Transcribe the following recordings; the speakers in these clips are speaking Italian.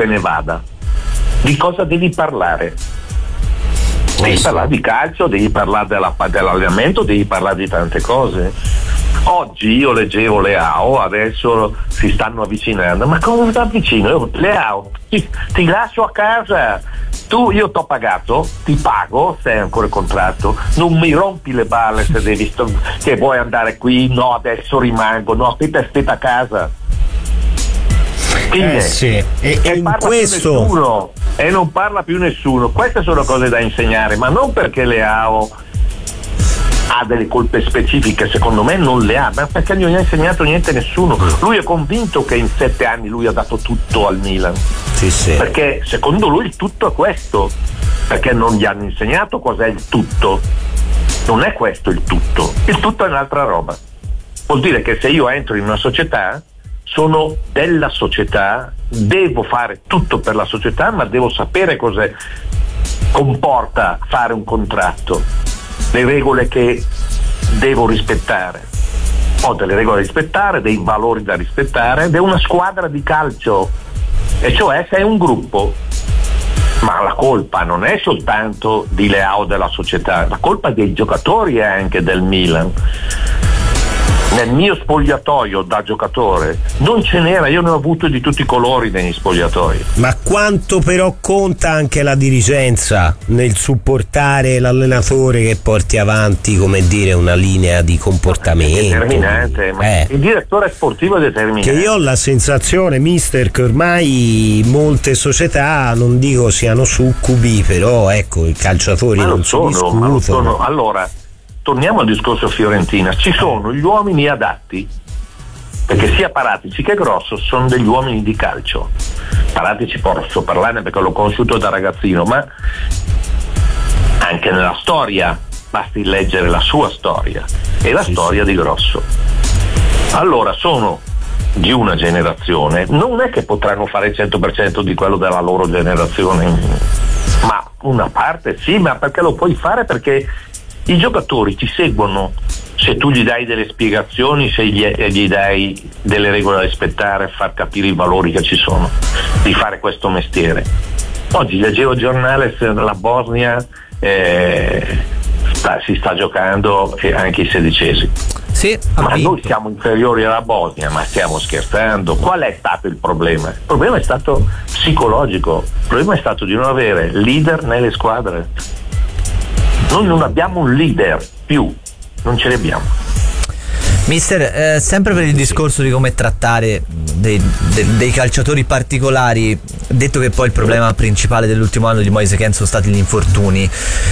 te ne vada, di cosa devi parlare? Devi parlare di calcio, devi parlare dell'allenamento, devi parlare di tante cose. Oggi io leggevo Leao, adesso si stanno avvicinando, ma come sta vicino? Io, Leao, ti lascio a casa, io t'ho pagato, ti pago, sei ancora in contratto, non mi rompi le balle se devi che vuoi andare qui, no adesso rimango, no aspetta a casa. Sì. E in questo e non parla più nessuno. Queste sono cose da insegnare, ma non perché Leao ha delle colpe specifiche, secondo me non le ha, ma perché non gli ha insegnato niente nessuno. Lui è convinto che in 7 anni lui ha dato tutto al Milan, sì. Perché secondo lui il tutto è questo, perché non gli hanno insegnato cos'è il tutto. Non è questo il tutto è un'altra roba. Vuol dire che se io entro in una società, sono della società, devo fare tutto per la società, ma devo sapere cosa comporta fare un contratto, le regole che devo rispettare. Ho delle regole da rispettare, dei valori da rispettare, ed è una squadra di calcio, e cioè sei un gruppo. Ma la colpa non è soltanto di Leao, della società, la colpa dei giocatori è anche del Milan. Nel mio spogliatoio da giocatore non ce n'era, io ne ho avuto di tutti i colori negli spogliatoi. Ma quanto però conta anche la dirigenza nel supportare l'allenatore che porti avanti, come dire, una linea di comportamento? È determinante, ma il direttore sportivo è determinante. Che io ho la sensazione, mister, che ormai molte società, non dico siano succubi, però ecco, i calciatori non si discutono. Allora, torniamo al discorso Fiorentina, ci sono gli uomini adatti, perché sia Paratici che Grosso sono degli uomini di calcio. Paratici posso parlarne perché l'ho conosciuto da ragazzino, ma anche nella storia basti leggere la sua storia e la storia di Grosso. Allora sono di una generazione, non è che potranno fare il 100% di quello della loro generazione, ma una parte sì, ma perché lo puoi fare? Perché i giocatori ti seguono se tu gli dai delle spiegazioni, se gli dai delle regole da rispettare, far capire i valori che ci sono di fare questo mestiere. Oggi leggevo il giornale, la Bosnia si sta giocando anche i 16esimi. Sì, ma noi siamo inferiori alla Bosnia, ma stiamo scherzando? Qual è stato il problema? Il problema è stato psicologico, il problema è stato di non avere leader nelle squadre. Noi non abbiamo un leader più, non ce ne abbiamo. Mister, sempre per il discorso di come trattare dei calciatori particolari, detto che poi il problema principale dell'ultimo anno di Moise Kean sono stati gli infortuni,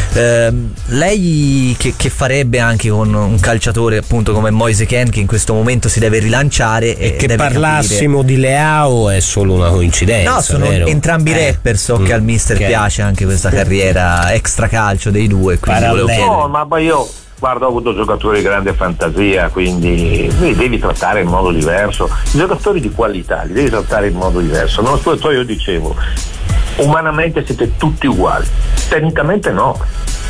lei che farebbe anche con un calciatore appunto come Moise Kean, che in questo momento si deve rilanciare e che deve parlassimo capire. Di Leao è solo una coincidenza? No, sono vero? Entrambi rapper, so che al mister piace anche questa carriera extra calcio dei due, quindi volevo chiedere. No, ma io guarda, ho avuto giocatori di grande fantasia, quindi li devi trattare in modo diverso. I giocatori di qualità li devi trattare in modo diverso. Non so, io dicevo, umanamente siete tutti uguali, tecnicamente no.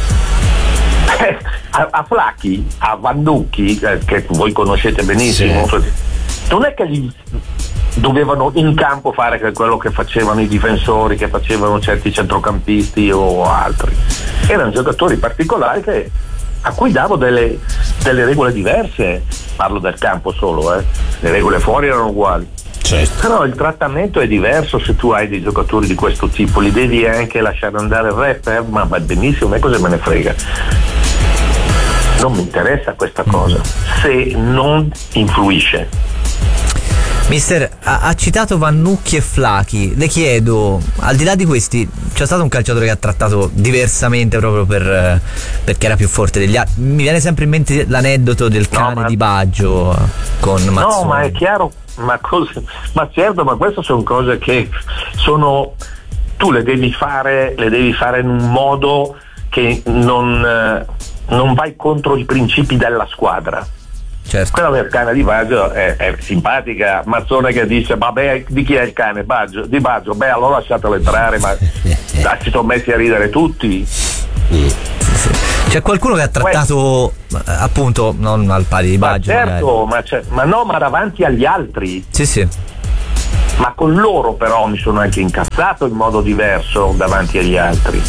A Flacchi, a Vannucchi, che voi conoscete benissimo, non è che gli dovevano in campo fare quello che facevano i difensori, che facevano certi centrocampisti o altri. Erano giocatori particolari a cui davo delle regole diverse. Parlo del campo solo, le regole fuori erano uguali. Certo. Però il trattamento è diverso se tu hai dei giocatori di questo tipo, li devi anche lasciare andare il rap, ma va benissimo, e cosa me ne frega. Non mi interessa questa cosa, se non influisce. Mister, ha citato Vannucchi e Flacchi, le chiedo, al di là di questi, c'è stato un calciatore che ha trattato diversamente proprio perché era più forte degli altri? Mi viene sempre in mente l'aneddoto del cane di Baggio con Mazzoni. No, ma è chiaro, ma certo, ma queste sono cose che tu le devi fare in un modo che non vai contro i principi della squadra. Certo. Quella del cane di Baggio è simpatica. Mazzone che dice vabbè, di chi è il cane? Baggio, di Baggio. Beh, allora lasciatelo entrare, ma si sono messi a ridere tutti. C'è qualcuno che ha trattato appunto non al pari di Baggio, certo, ma davanti agli altri. Sì. ma con loro però mi sono anche incazzato in modo diverso davanti agli altri.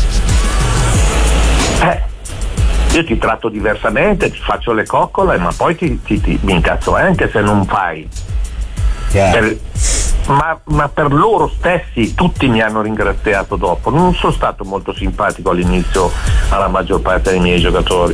Io ti tratto diversamente, ti faccio le coccole, ma poi mi incazzo anche se non fai. Ma per loro stessi tutti mi hanno ringraziato dopo. Non sono stato molto simpatico all'inizio alla maggior parte dei miei giocatori,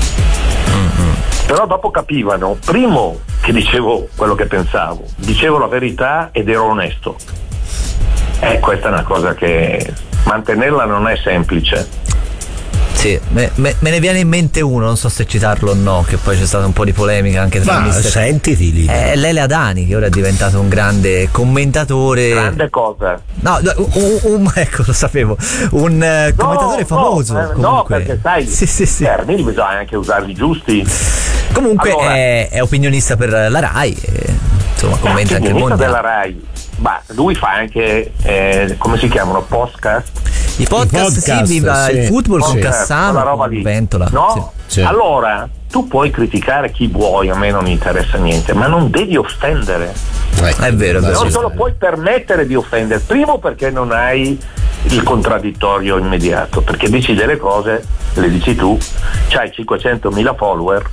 però dopo capivano, primo, che dicevo quello che pensavo, dicevo la verità ed ero onesto. Questa è una cosa che mantenerla non è semplice. Sì, me ne viene in mente uno, non so se citarlo o no, che poi c'è stata un po' di polemica anche tra mister. Sentiti lì. Lele Adani, che ora è diventato un grande commentatore. Grande cosa? No, ecco, lo sapevo. Un commentatore famoso. No, perché sai, sì. termini bisogna anche usarli giusti. Comunque allora, è opinionista per la Rai, insomma commenta anche il mondiale della Rai. Ma lui fa anche come si chiamano? Podcast? I podcast, sì, viva il football con Cassano, con Ventola. No? Sì. Allora, tu puoi criticare chi vuoi, a me non interessa niente, ma non devi offendere. È vero. Non te lo puoi permettere di offendere. Primo perché non hai il contraddittorio immediato, perché dici delle cose, le dici tu, c'hai 500.000 follower,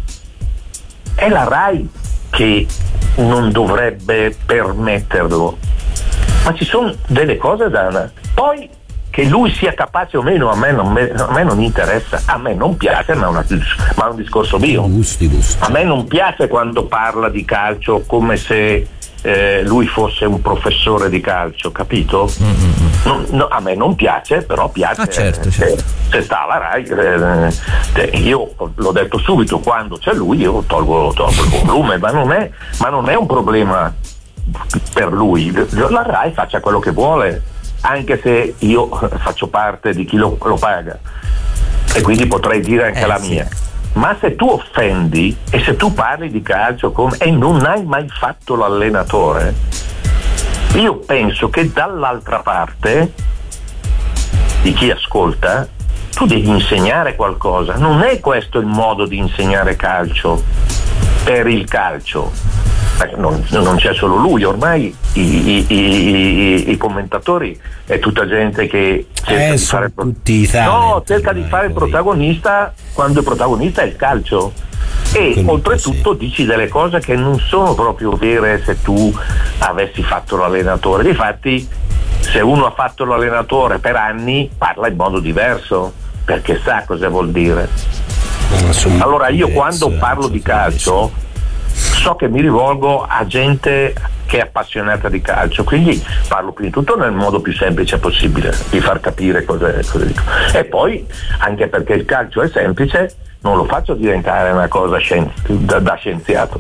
è la Rai che non dovrebbe permetterlo, ma ci sono delle cose da... Poi che lui sia capace o meno a me non interessa, a me non piace, ma è un discorso mio. Gusti. A me non piace quando parla di calcio come se lui fosse un professore di calcio, capito? No, a me non piace, però piace. Certo. Se sta alla Rai, io l'ho detto subito, quando c'è lui io tolgo il volume, ma non è un problema per lui. La Rai faccia quello che vuole, anche se io faccio parte di chi lo paga, e quindi potrei dire anche la mia. Ma se tu offendi e se tu parli di calcio e non hai mai fatto l'allenatore, io penso che dall'altra parte di chi ascolta tu devi insegnare qualcosa. Non è questo il modo di insegnare calcio per il calcio. Non c'è solo lui, ormai i commentatori è tutta gente che cerca di fare cerca di fare il protagonista quando il protagonista è il calcio, e oltretutto dici delle cose che non sono proprio vere se tu avessi fatto l'allenatore. Difatti, se uno ha fatto l'allenatore per anni parla in modo diverso perché sa cosa vuol dire. Allora io quando parlo di calcio so che mi rivolgo a gente che è appassionata di calcio, quindi parlo prima di tutto nel modo più semplice possibile di far capire cosa dico, e poi anche perché il calcio è semplice non lo faccio diventare una cosa da scienziato.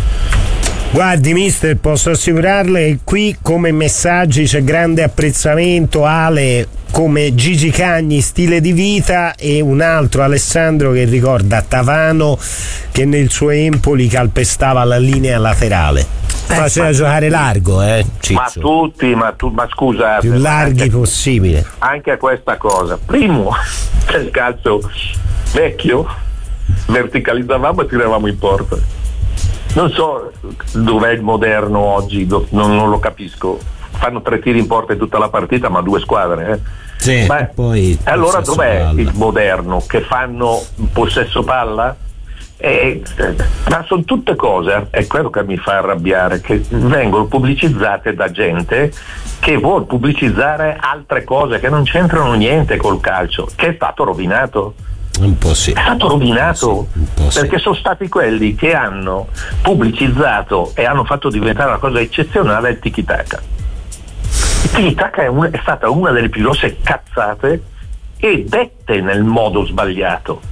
Guardi mister, posso assicurarle che qui come messaggi c'è grande apprezzamento. Ale come Gigi Cagni stile di vita, e un altro Alessandro che ricorda Tavano che nel suo Empoli calpestava la linea laterale, faceva giocare largo, Ciccio. Ma scusa, più larghi possibile. Anche a questa cosa, primo nel calcio vecchio verticalizzavamo e tiravamo in porta. Non so dov'è il moderno oggi, non lo capisco. Fanno 3 tiri in porta in tutta la partita, ma 2 squadre. Sì, poi allora dov'è il moderno che fanno possesso palla? Ma sono tutte cose, è quello che mi fa arrabbiare, che vengono pubblicizzate da gente che vuol pubblicizzare altre cose che non c'entrano niente col calcio, che è stato rovinato. Un po' sì. È stato rovinato, perché sono stati quelli che hanno pubblicizzato e hanno fatto diventare una cosa eccezionale il tiki-taka. Il tiki-taka è stata una delle più grosse cazzate e dette nel modo sbagliato.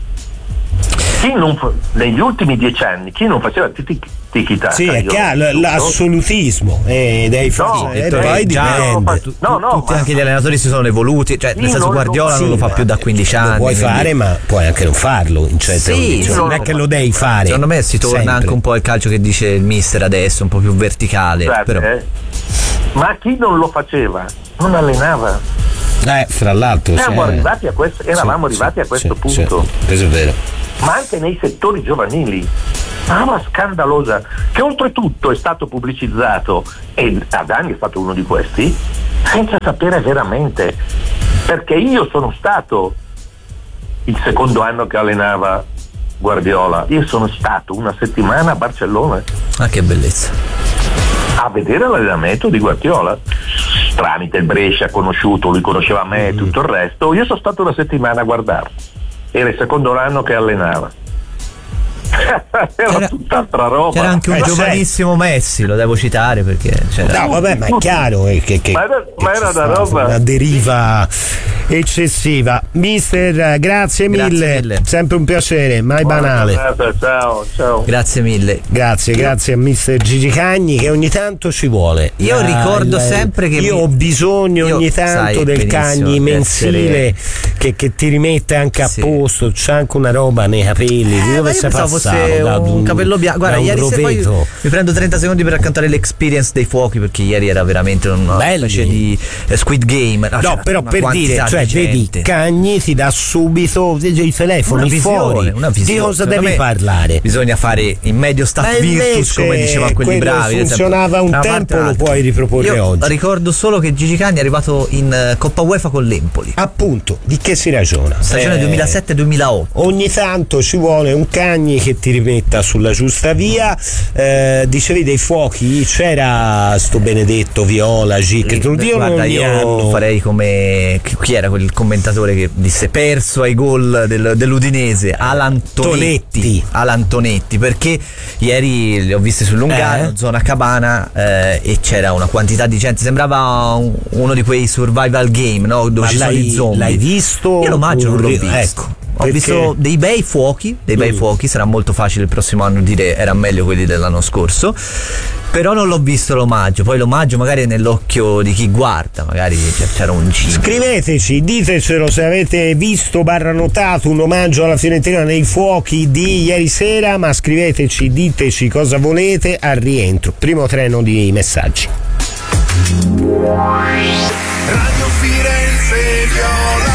Negli ultimi 10 anni chi non faceva tiki-taka? Sì, è chiaro, l'assolutismo dei poi dipende. Tutti anche gli allenatori si sono evoluti, cioè nel senso Guardiola non lo fa più da 15 anni. Lo puoi fare, ma puoi anche non farlo, non è che lo devi fare. Secondo me si torna sempre anche un po' al calcio che dice il mister adesso, un po' più verticale. Però. Ma chi non lo faceva non allenava. Fra l'altro eravamo arrivati a questo punto. Questo è vero. Ma anche nei settori giovanili fama scandalosa, che oltretutto è stato pubblicizzato, e Adani è stato uno di questi, senza sapere veramente, perché io sono stato il secondo anno che allenava Guardiola, io sono stato una settimana a Barcellona. Ah, che bellezza. A vedere l'allenamento di Guardiola, tramite il Brescia conosciuto, lui conosceva me e tutto il resto. Io sono stato una settimana a guardarlo, era il secondo anno che allenava. Era tutt'altra roba. C'era anche un giovanissimo Messi, lo devo citare perché c'era. No, vabbè, ma è chiaro che ma era una roba, una deriva eccessiva. Mister, grazie mille, sempre un piacere, mai banale. Ciao. Grazie mille. Grazie a Mister Gigi Cagni, che ogni tanto ci vuole. Io ricordo sempre che io ho bisogno ogni tanto del Cagni mensile che ti rimette anche a posto. C'è anche una roba nei capelli, di dove sei passato? Un capello bianco. Guarda, ieri sera poi mi prendo 30 secondi per raccontare l'experience dei fuochi, perché ieri era veramente una specie di Squid Game. No, però per dire, cioè vedi, Cagni ti dà subito i telefoni fuori. Di cosa devi parlare? Bisogna fare in medio stat virtus, come dicevano quelli bravi. Funzionava un tempo, lo puoi riproporre oggi. Ricordo solo che Gigi Cagni è arrivato in Coppa UEFA con l'Empoli. Appunto, di che si ragiona? Stagione 2007-2008. Ogni tanto ci vuole un Cagni che ti rimetta sulla giusta via. Dicevi dei fuochi, c'era sto benedetto Viola, Gic. Guarda, io farei come chi era quel commentatore che disse perso ai gol dell'Udinese, Alan Tonetti, perché ieri li ho visti sul Lungano, zona Cabana, e c'era una quantità di gente, sembrava uno di quei survival game, no? Dove ci sono gli zombie. L'hai visto? Io l'omaggio non l'ho visto. Ecco. Ho visto dei bei fuochi, sarà molto facile il prossimo anno dire era meglio quelli dell'anno scorso, però non l'ho visto l'omaggio. Poi l'omaggio magari è nell'occhio di chi guarda, magari c'era un cibo. Scriveteci, ditecelo se avete visto notato un omaggio alla Fiorentina nei fuochi di ieri sera, ma scriveteci, diteci cosa volete al rientro. Primo treno di messaggi. Radio Firenze Viola.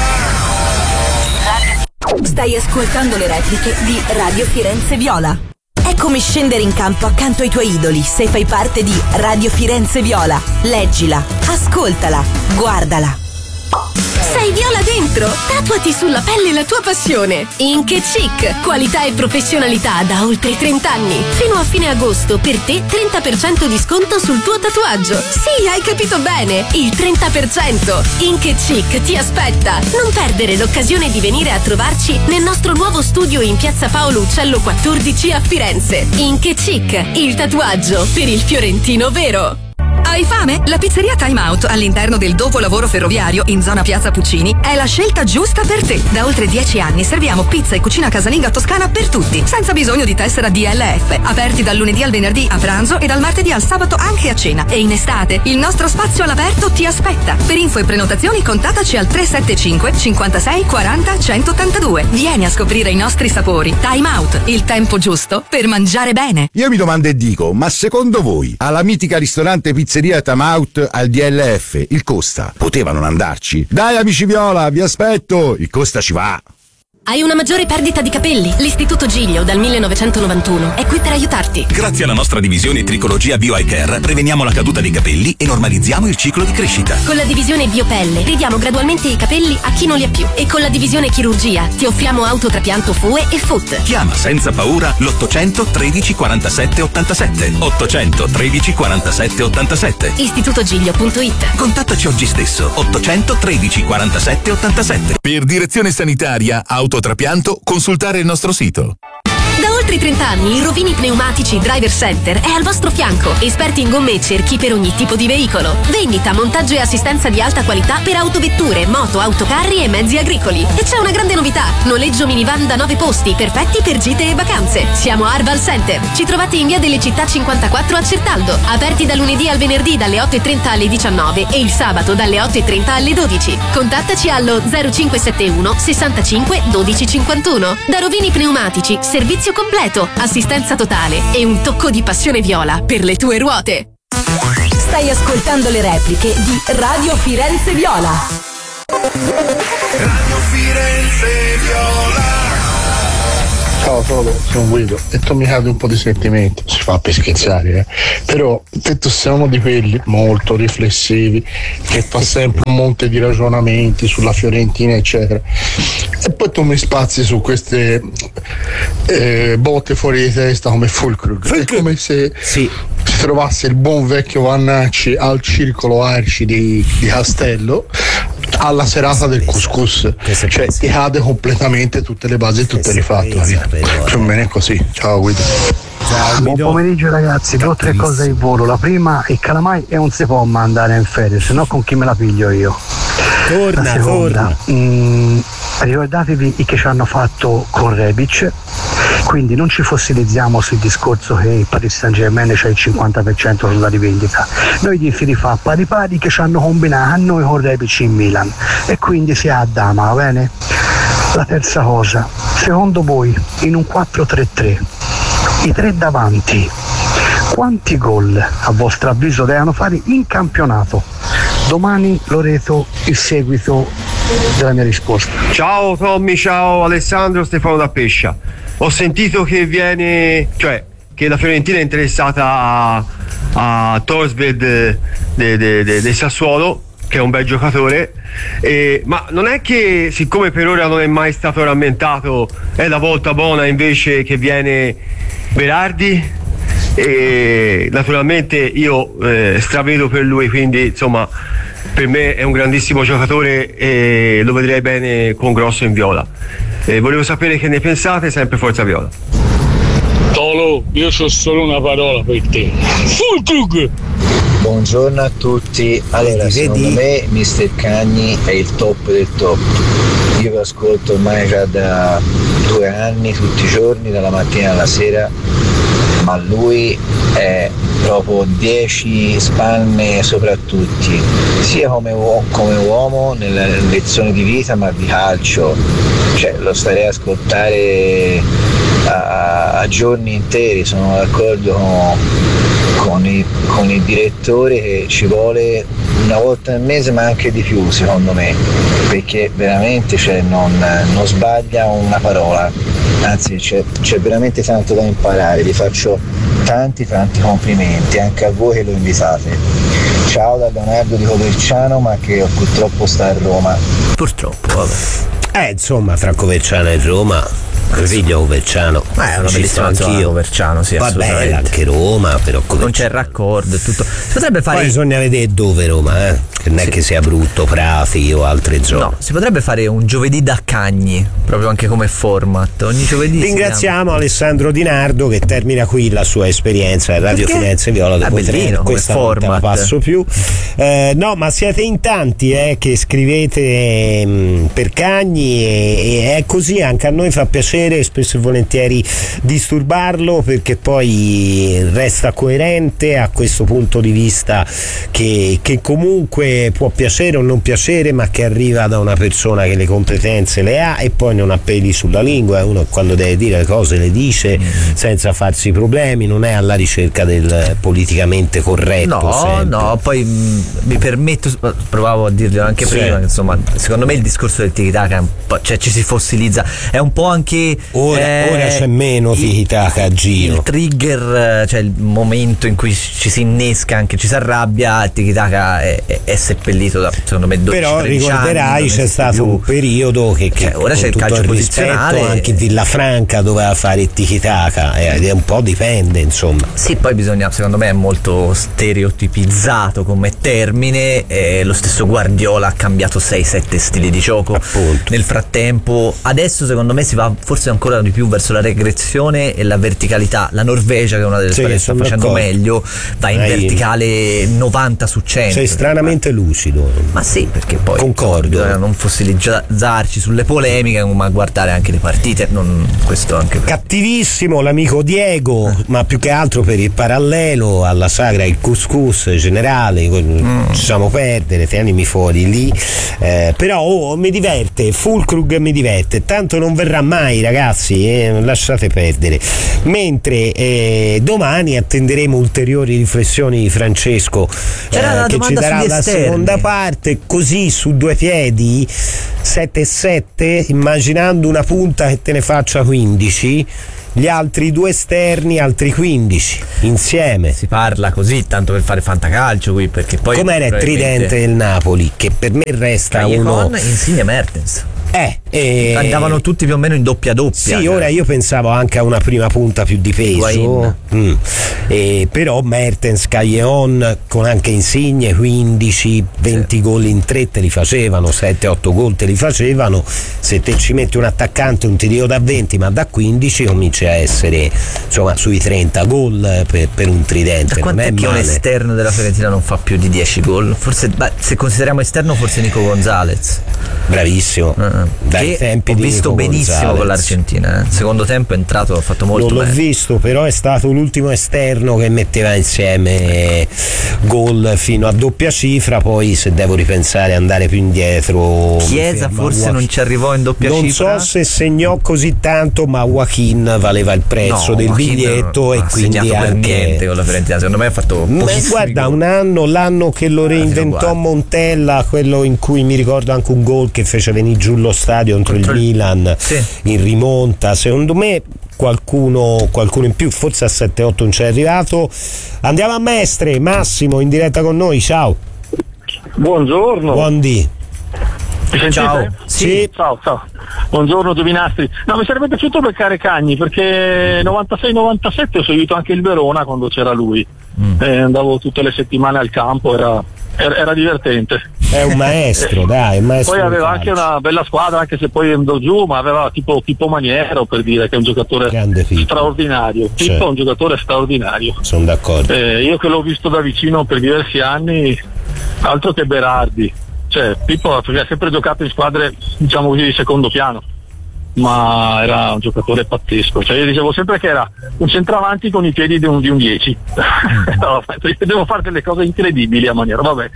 Stai ascoltando le repliche di Radio Firenze Viola. È come scendere in campo accanto ai tuoi idoli se fai parte di Radio Firenze Viola. Leggila, ascoltala, guardala. Sei viola dentro? Tatuati sulla pelle la tua passione. Ink & Chic, qualità e professionalità da oltre 30 anni. Fino a fine agosto per te 30% di sconto sul tuo tatuaggio. Sì, hai capito bene, il 30%. Ink & Chic ti aspetta. Non perdere l'occasione di venire a trovarci nel nostro nuovo studio in piazza Paolo Uccello 14 a Firenze. Ink & Chic, il tatuaggio per il fiorentino vero. Hai fame? La pizzeria Time Out all'interno del dopolavoro ferroviario in zona Piazza Puccini è la scelta giusta per te. Da oltre 10 anni serviamo pizza e cucina casalinga toscana per tutti, senza bisogno di tessera DLF. Aperti dal lunedì al venerdì a pranzo e dal martedì al sabato anche a cena. E in estate il nostro spazio all'aperto ti aspetta. Per info e prenotazioni contattaci al 375 56 40 182. Vieni a scoprire i nostri sapori. Time Out, il tempo giusto per mangiare bene. Io mi domando e dico, ma secondo voi alla mitica ristorante pizzeria Time Out al DLF il Costa poteva non andarci? Dai amici Viola, vi aspetto, il Costa ci va. Hai una maggiore perdita di capelli? L'Istituto Giglio dal 1991 è qui per aiutarti. Grazie alla nostra divisione Tricologia Bio Eye Care preveniamo la caduta dei capelli e normalizziamo il ciclo di crescita. Con la divisione Biopelle ridiamo gradualmente i capelli a chi non li ha più. E con la divisione Chirurgia ti offriamo autotrapianto FUE e FUT. Chiama senza paura l'800 13 47 87. 800 13 47 87. istitutogiglio.it. Contattaci oggi stesso. 800 13 47 87. Per direzione sanitaria autotrapianto, consultare il nostro sito. Da oltre 30 anni il Rovini Pneumatici Driver Center è al vostro fianco. Esperti in gomme e cerchi per ogni tipo di veicolo. Vendita, montaggio e assistenza di alta qualità per autovetture, moto, autocarri e mezzi agricoli. E c'è una grande novità: noleggio minivan da 9 posti, perfetti per gite e vacanze. Siamo a Arval Center. Ci trovate in via delle Città 54 a Certaldo. Aperti da lunedì al venerdì dalle 8:30 alle 19 e il sabato dalle 8:30 alle 12. Contattaci allo 0571 65 12 51. Da Rovini Pneumatici, servizio completo, assistenza totale e un tocco di passione viola per le tue ruote. Stai ascoltando le repliche di Radio Firenze Viola. Radio Firenze Viola. Ciao, sono Guido e tu mi cade un po' di sentimento, si fa per scherzare, però detto siamo di quelli molto riflessivi che fa sempre un monte di ragionamenti sulla Fiorentina eccetera, e poi tu mi spazi su queste botte fuori di testa come Fulkrug. È come se si trovasse il buon vecchio Vannacci al circolo Arci di Castello alla serata del couscous, cioè ti cade completamente tutte le basi, tutte rifatte, più o meno è così. Ciao Guido. Buon pomeriggio ragazzi, 2 o 3 cose in volo. La prima, il calamai non si può mandare in ferie, se no con chi me la piglio io? Torna. Ricordatevi che ci hanno fatto con Rebic, quindi non ci fossilizziamo sul discorso che il Paris Saint-Germain c'è il 50% sulla rivendita. Noi gli si rifà pari che ci hanno combinato a noi con Rebic in Milan, e quindi si addama, va bene? La terza cosa, secondo voi in un 4-3-3 i 3 davanti quanti gol a vostro avviso devono fare in campionato? Domani Loreto il seguito della mia risposta. Ciao Tommy, ciao Alessandro, Stefano da Pescia. Ho sentito che che la Fiorentina è interessata a Torsved del Sassuolo, che è un bel giocatore, ma non è che, siccome per ora non è mai stato rammentato, è la volta buona invece che viene Berardi? E naturalmente io stravedo per lui, quindi insomma per me è un grandissimo giocatore e lo vedrei bene con Grosso in viola. Volevo sapere che ne pensate, sempre Forza Viola. Tolo, io ho solo una parola per te. Fulkrug! Buongiorno a tutti. Allora, secondo me Mr. Cagni è il top del top. Io lo ascolto ormai già da 2 anni, tutti i giorni, dalla mattina alla sera, ma lui è proprio 10 spanne sopra tutti, sia come uomo nelle lezioni di vita, ma di calcio, cioè lo starei a ascoltare a giorni interi. Sono d'accordo con il direttore che ci vuole una volta al mese, ma anche di più secondo me, perché veramente non sbaglia una parola, anzi c'è veramente tanto da imparare. Vi faccio tanti complimenti anche a voi che lo invitate. Ciao da Leonardo di Coverciano, ma che purtroppo sta a Roma. Purtroppo, vabbè. Insomma, tra Coverciano e Roma, figlio Coverciano, è una bellissima zona Coverciano, sì, vabbè, anche Roma, però non c'è raccordo e tutto. Si potrebbe fare. Poi bisogna vedere dove Roma, che non è che sia brutto, Prati o altre zone. No, si potrebbe fare un giovedì da Cagni, proprio anche come format. Ogni giovedì. Ringraziamo Alessandro Di Nardo che termina qui la sua esperienza a Radio Firenze Viola. Dopo questa volta la passo più. No, ma siete in tanti che scrivete per Cagni e è così, anche a noi fa piacere spesso e volentieri disturbarlo, perché poi resta coerente a questo punto di vista che comunque può piacere o non piacere, ma che arriva da una persona che le competenze le ha e poi non ha peli sulla lingua. Uno quando deve dire le cose le dice senza farsi problemi, non è alla ricerca del politicamente corretto. No, poi mi permetto, provavo a dirlo anche prima, che insomma secondo me il discorso del tiki-taka ci si fossilizza, è un po' anche ora c'è meno tiki-taka a giro. Il trigger, cioè il momento in cui ci si innesca, anche ci si arrabbia, il tiki-taka è seppellito da secondo me 12-13 però ricorderai anni, c'è stato più. Un periodo che ora c'è il calcio posizionale, anche Villafranca doveva fare il tiki-taka ed un po' dipende, insomma. Sì, poi bisogna, secondo me è molto stereotipizzato come termine, lo stesso Guardiola ha cambiato 6-7 stili di gioco. Appunto. Nel frattempo adesso secondo me si va forse ancora di più verso la regressione e la verticalità. La Norvegia, che è una delle squadre che sta facendo meglio, va in verticale 90 su 100. Sei stranamente lucido. Ma sì, perché poi concordo, bisogna non fossilizzarci sulle polemiche, ma guardare anche le partite. Questo anche cattivissimo l'amico Diego, ma più che altro per il parallelo alla sagra il couscous generale, possiamo perdere, tienimi fuori lì, però mi diverte, Fulkrug mi diverte, tanto non verrà mai ragazzi, lasciate perdere. Mentre domani attenderemo ulteriori riflessioni di Francesco, che ci darà la seconda parte, così su due piedi, 7-7, immaginando una punta che te ne faccia 15, gli altri due esterni altri 15 insieme. Si parla così tanto per fare fantacalcio qui, perché poi com'era il tridente del Napoli, che per me resta Callejon, uno Insigne e Mertens. Andavano tutti più o meno in doppia. Sì, ora io pensavo anche a una prima punta più di peso, però Mertens, Callejon con anche Insigne 15-20 gol in 3 te li facevano, 7-8 gol te li facevano. Se te ci metti un attaccante, non ti dico da 20 ma da 15, comincia a essere insomma sui 30 gol per un tridente. Da quanto non è che male. un esterno della Fiorentina non fa più di 10 gol? Forse, se consideriamo esterno, forse Nico Gonzalez. Bravissimo. Dai tempi ho di visto Nico benissimo Gonzalez. con l'Argentina. Secondo tempo è entrato, ha fatto molto non l'ho bene. visto, però è stato l'ultimo esterno che metteva insieme gol fino a doppia cifra. Poi, se devo ripensare, andare più indietro, Chiesa forse non ci arrivò in doppia non cifra. Non so se segnò così tanto, ma Joaquin valeva il prezzo del Joaquin biglietto, e quindi anche per niente con la Fiorentina. Secondo me ha fatto pochissimi guarda, gol. l'anno che lo reinventò Montella, quello in cui mi ricordo anche un gol che fece venire giù lo stadio contro il Milan, in rimonta. Secondo me qualcuno in più, forse a 7-8 non c'è arrivato. Andiamo a Mestre. Massimo in diretta con noi, ciao. Buongiorno. Buondì. Mi sentite? Ciao. Sì. Ciao. Buongiorno Giovinastri. No, mi sarebbe piaciuto beccare Cagni, perché 96-97 ho seguito anche il Verona quando c'era lui. Andavo tutte le settimane al campo, era divertente. È un maestro, dai, un maestro. Poi aveva anche una bella squadra, anche se poi andò giù, ma aveva tipo Maniero, per dire, che è un giocatore straordinario. Pippo è un giocatore straordinario. Sono d'accordo. Io che l'ho visto da vicino per diversi anni, altro che Berardi. Cioè, Pippo ha sempre giocato in squadre, diciamo così, di secondo piano, ma era un giocatore pazzesco. Cioè, io dicevo sempre che era un centravanti con i piedi di un 10. Devo fare delle cose incredibili a Maniero, vabbè.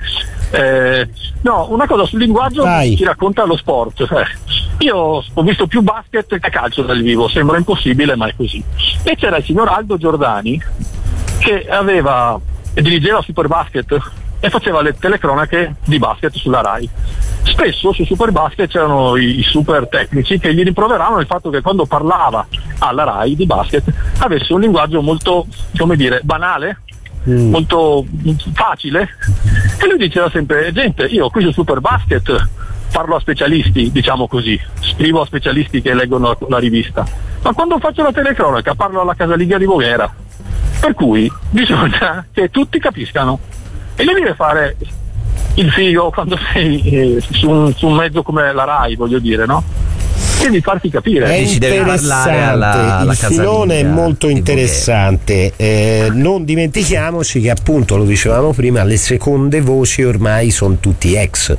No, una cosa sul linguaggio ci racconta lo sport. Io ho visto più basket che calcio dal vivo, sembra impossibile, ma è così. E c'era il signor Aldo Giordani che dirigeva Superbasket e faceva le telecronache di basket sulla Rai. Spesso su Superbasket c'erano i super tecnici che gli rimproveravano il fatto che quando parlava alla Rai di basket avesse un linguaggio molto, come dire, banale, molto facile, e lui diceva sempre: gente, io qui su Superbasket parlo a specialisti, diciamo così, scrivo a specialisti che leggono la rivista, ma quando faccio la telecronaca parlo alla Casalinga di Voghera, per cui bisogna che tutti capiscano. E lui deve fare il figo quando sei su un mezzo come la Rai, voglio dire, no? Devi farti capire. È interessante, il filone è molto interessante. Non dimentichiamoci che, appunto, lo dicevamo prima, le seconde voci ormai sono tutti ex.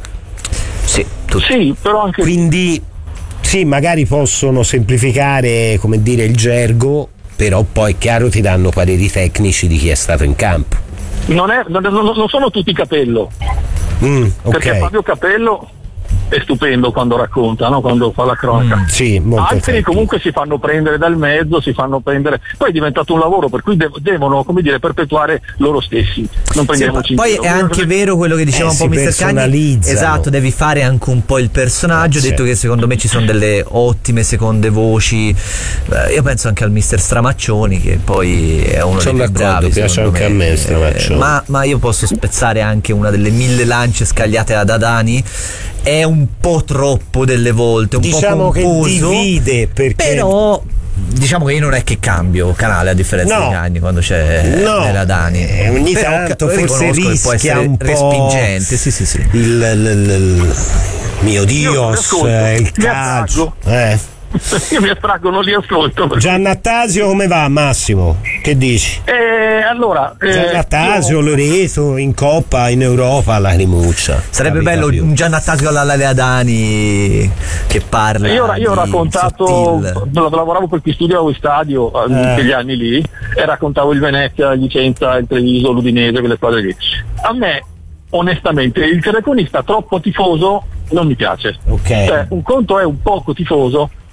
Sì, però anche quindi sì, magari possono semplificare, come dire, il gergo, però poi è chiaro ti danno pareri tecnici di chi è stato in campo. Non sono tutti Capello, perché Fabio Capello è stupendo quando racconta, no? Quando fa la cronaca. Altri comunque si fanno prendere dal mezzo, poi è diventato un lavoro per cui devono, come dire, perpetuare loro stessi. Non prendiamoci poi è anche vero quello che diceva un po' Mr. Cagni. Esatto, devi fare anche un po' il personaggio. Ho detto che secondo me ci sono delle ottime seconde voci. Io penso anche al Mr. Stramaccioni, che poi è uno dei più bravi. Piace anche a me Stramaccioni. Ma io posso spezzare anche una delle 1000 lance scagliate ad Adani. È un po' troppo delle volte, un po' composo, che divide, perché però diciamo che io non è che cambio canale, a differenza di Cagni quando c'è nella Dani. Ogni tanto forse rischia un po' respingente. Sì. Il mio Dios, il calcio. Io mi attraggo, non li ascolto. Giannattasio come va, Massimo? Che dici? Allora, Giannattasio, Loreto in Coppa, in Europa, la rimuccia. Sarebbe bello un Giannattasio alla Leadani che parla. Io ho raccontato, lavoravo per chi studia allo stadio in quegli anni lì, e raccontavo il Venezia, il Vicenza, il Treviso, l'Udinese, quelle cose lì. A me, onestamente, il telecronista troppo tifoso non mi piace. Cioè, un conto è un poco tifoso,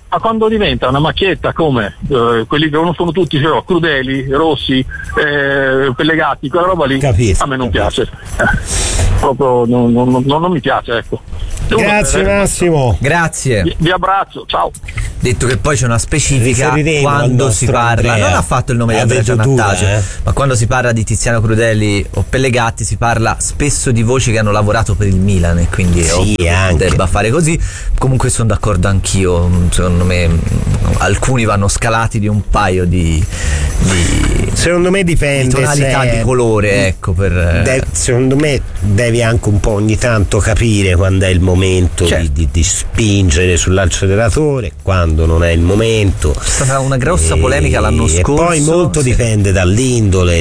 Ma quando diventa una macchietta come quelli che conoscono tutti, cioè, Crudeli, Rossi, Pellegatti, quella roba lì, capito, a me non piace. Proprio non mi piace, ecco. Grazie Massimo. Grazie. Vi abbraccio, ciao. Detto che poi c'è una specifica quando si parla, Andrea. non ha fatto il nome di Andrea Giannattaccio, ma quando si parla di Tiziano Crudeli o Pellegatti si parla spesso di voci che hanno lavorato per il Milan e quindi debba fare così. Comunque sono d'accordo anch'io, secondo me alcuni vanno scalati di un paio di secondo me dipende, di tonalità di colore, ecco, secondo me devi anche un po' ogni tanto capire quando è il momento di spingere sull'acceleratore, quando non è il momento. C'è stata una grossa polemica l'anno scorso. E poi molto dipende dall'indole.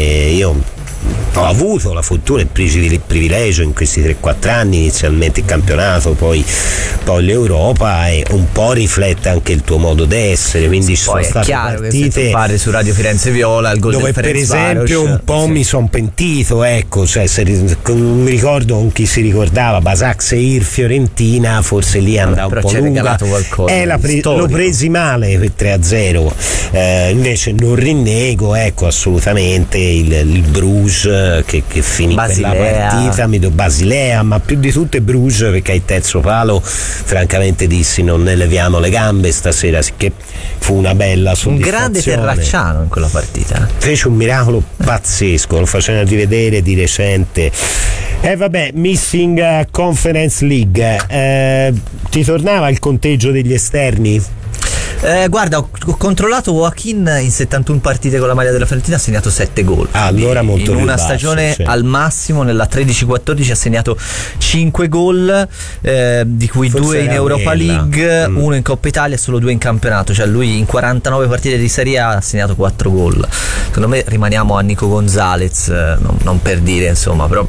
Io ho avuto la fortuna e il privilegio in questi 3-4 anni, inizialmente il campionato, poi l'Europa, e un po' riflette anche il tuo modo d'essere, quindi ci sono state partite che parli su Radio Firenze Viola, il gol dove del per esempio un po' mi sono pentito, ecco, cioè non mi ricordo con chi si ricordava Basaksehir Fiorentina, forse lì andava un po' lunga, l'ho presi male per 3-0, invece non rinnego, ecco, assolutamente il Bruges che finì quella partita, Basilea, ma più di tutto è Bruges, perché ai terzo palo francamente dissi non ne leviamo le gambe stasera, sicché fu una bella soddisfazione. Un grande Terracciano in quella partita, fece un miracolo pazzesco, lo facevano rivedere di recente. Vabbè, Missing Conference League, ti tornava il conteggio degli esterni? Guarda, ho controllato Joaquin in 71 partite con la maglia della Fiorentina, ha segnato 7 gol. Allora molto in una basso, stagione al massimo, nella 13-14 ha segnato 5 gol, di cui forse 2 in Europa League, 1 in Coppa Italia e solo 2 in campionato. Cioè lui in 49 partite di Serie A ha segnato 4 gol. Secondo me rimaniamo a Nico Gonzalez, non per dire, insomma, però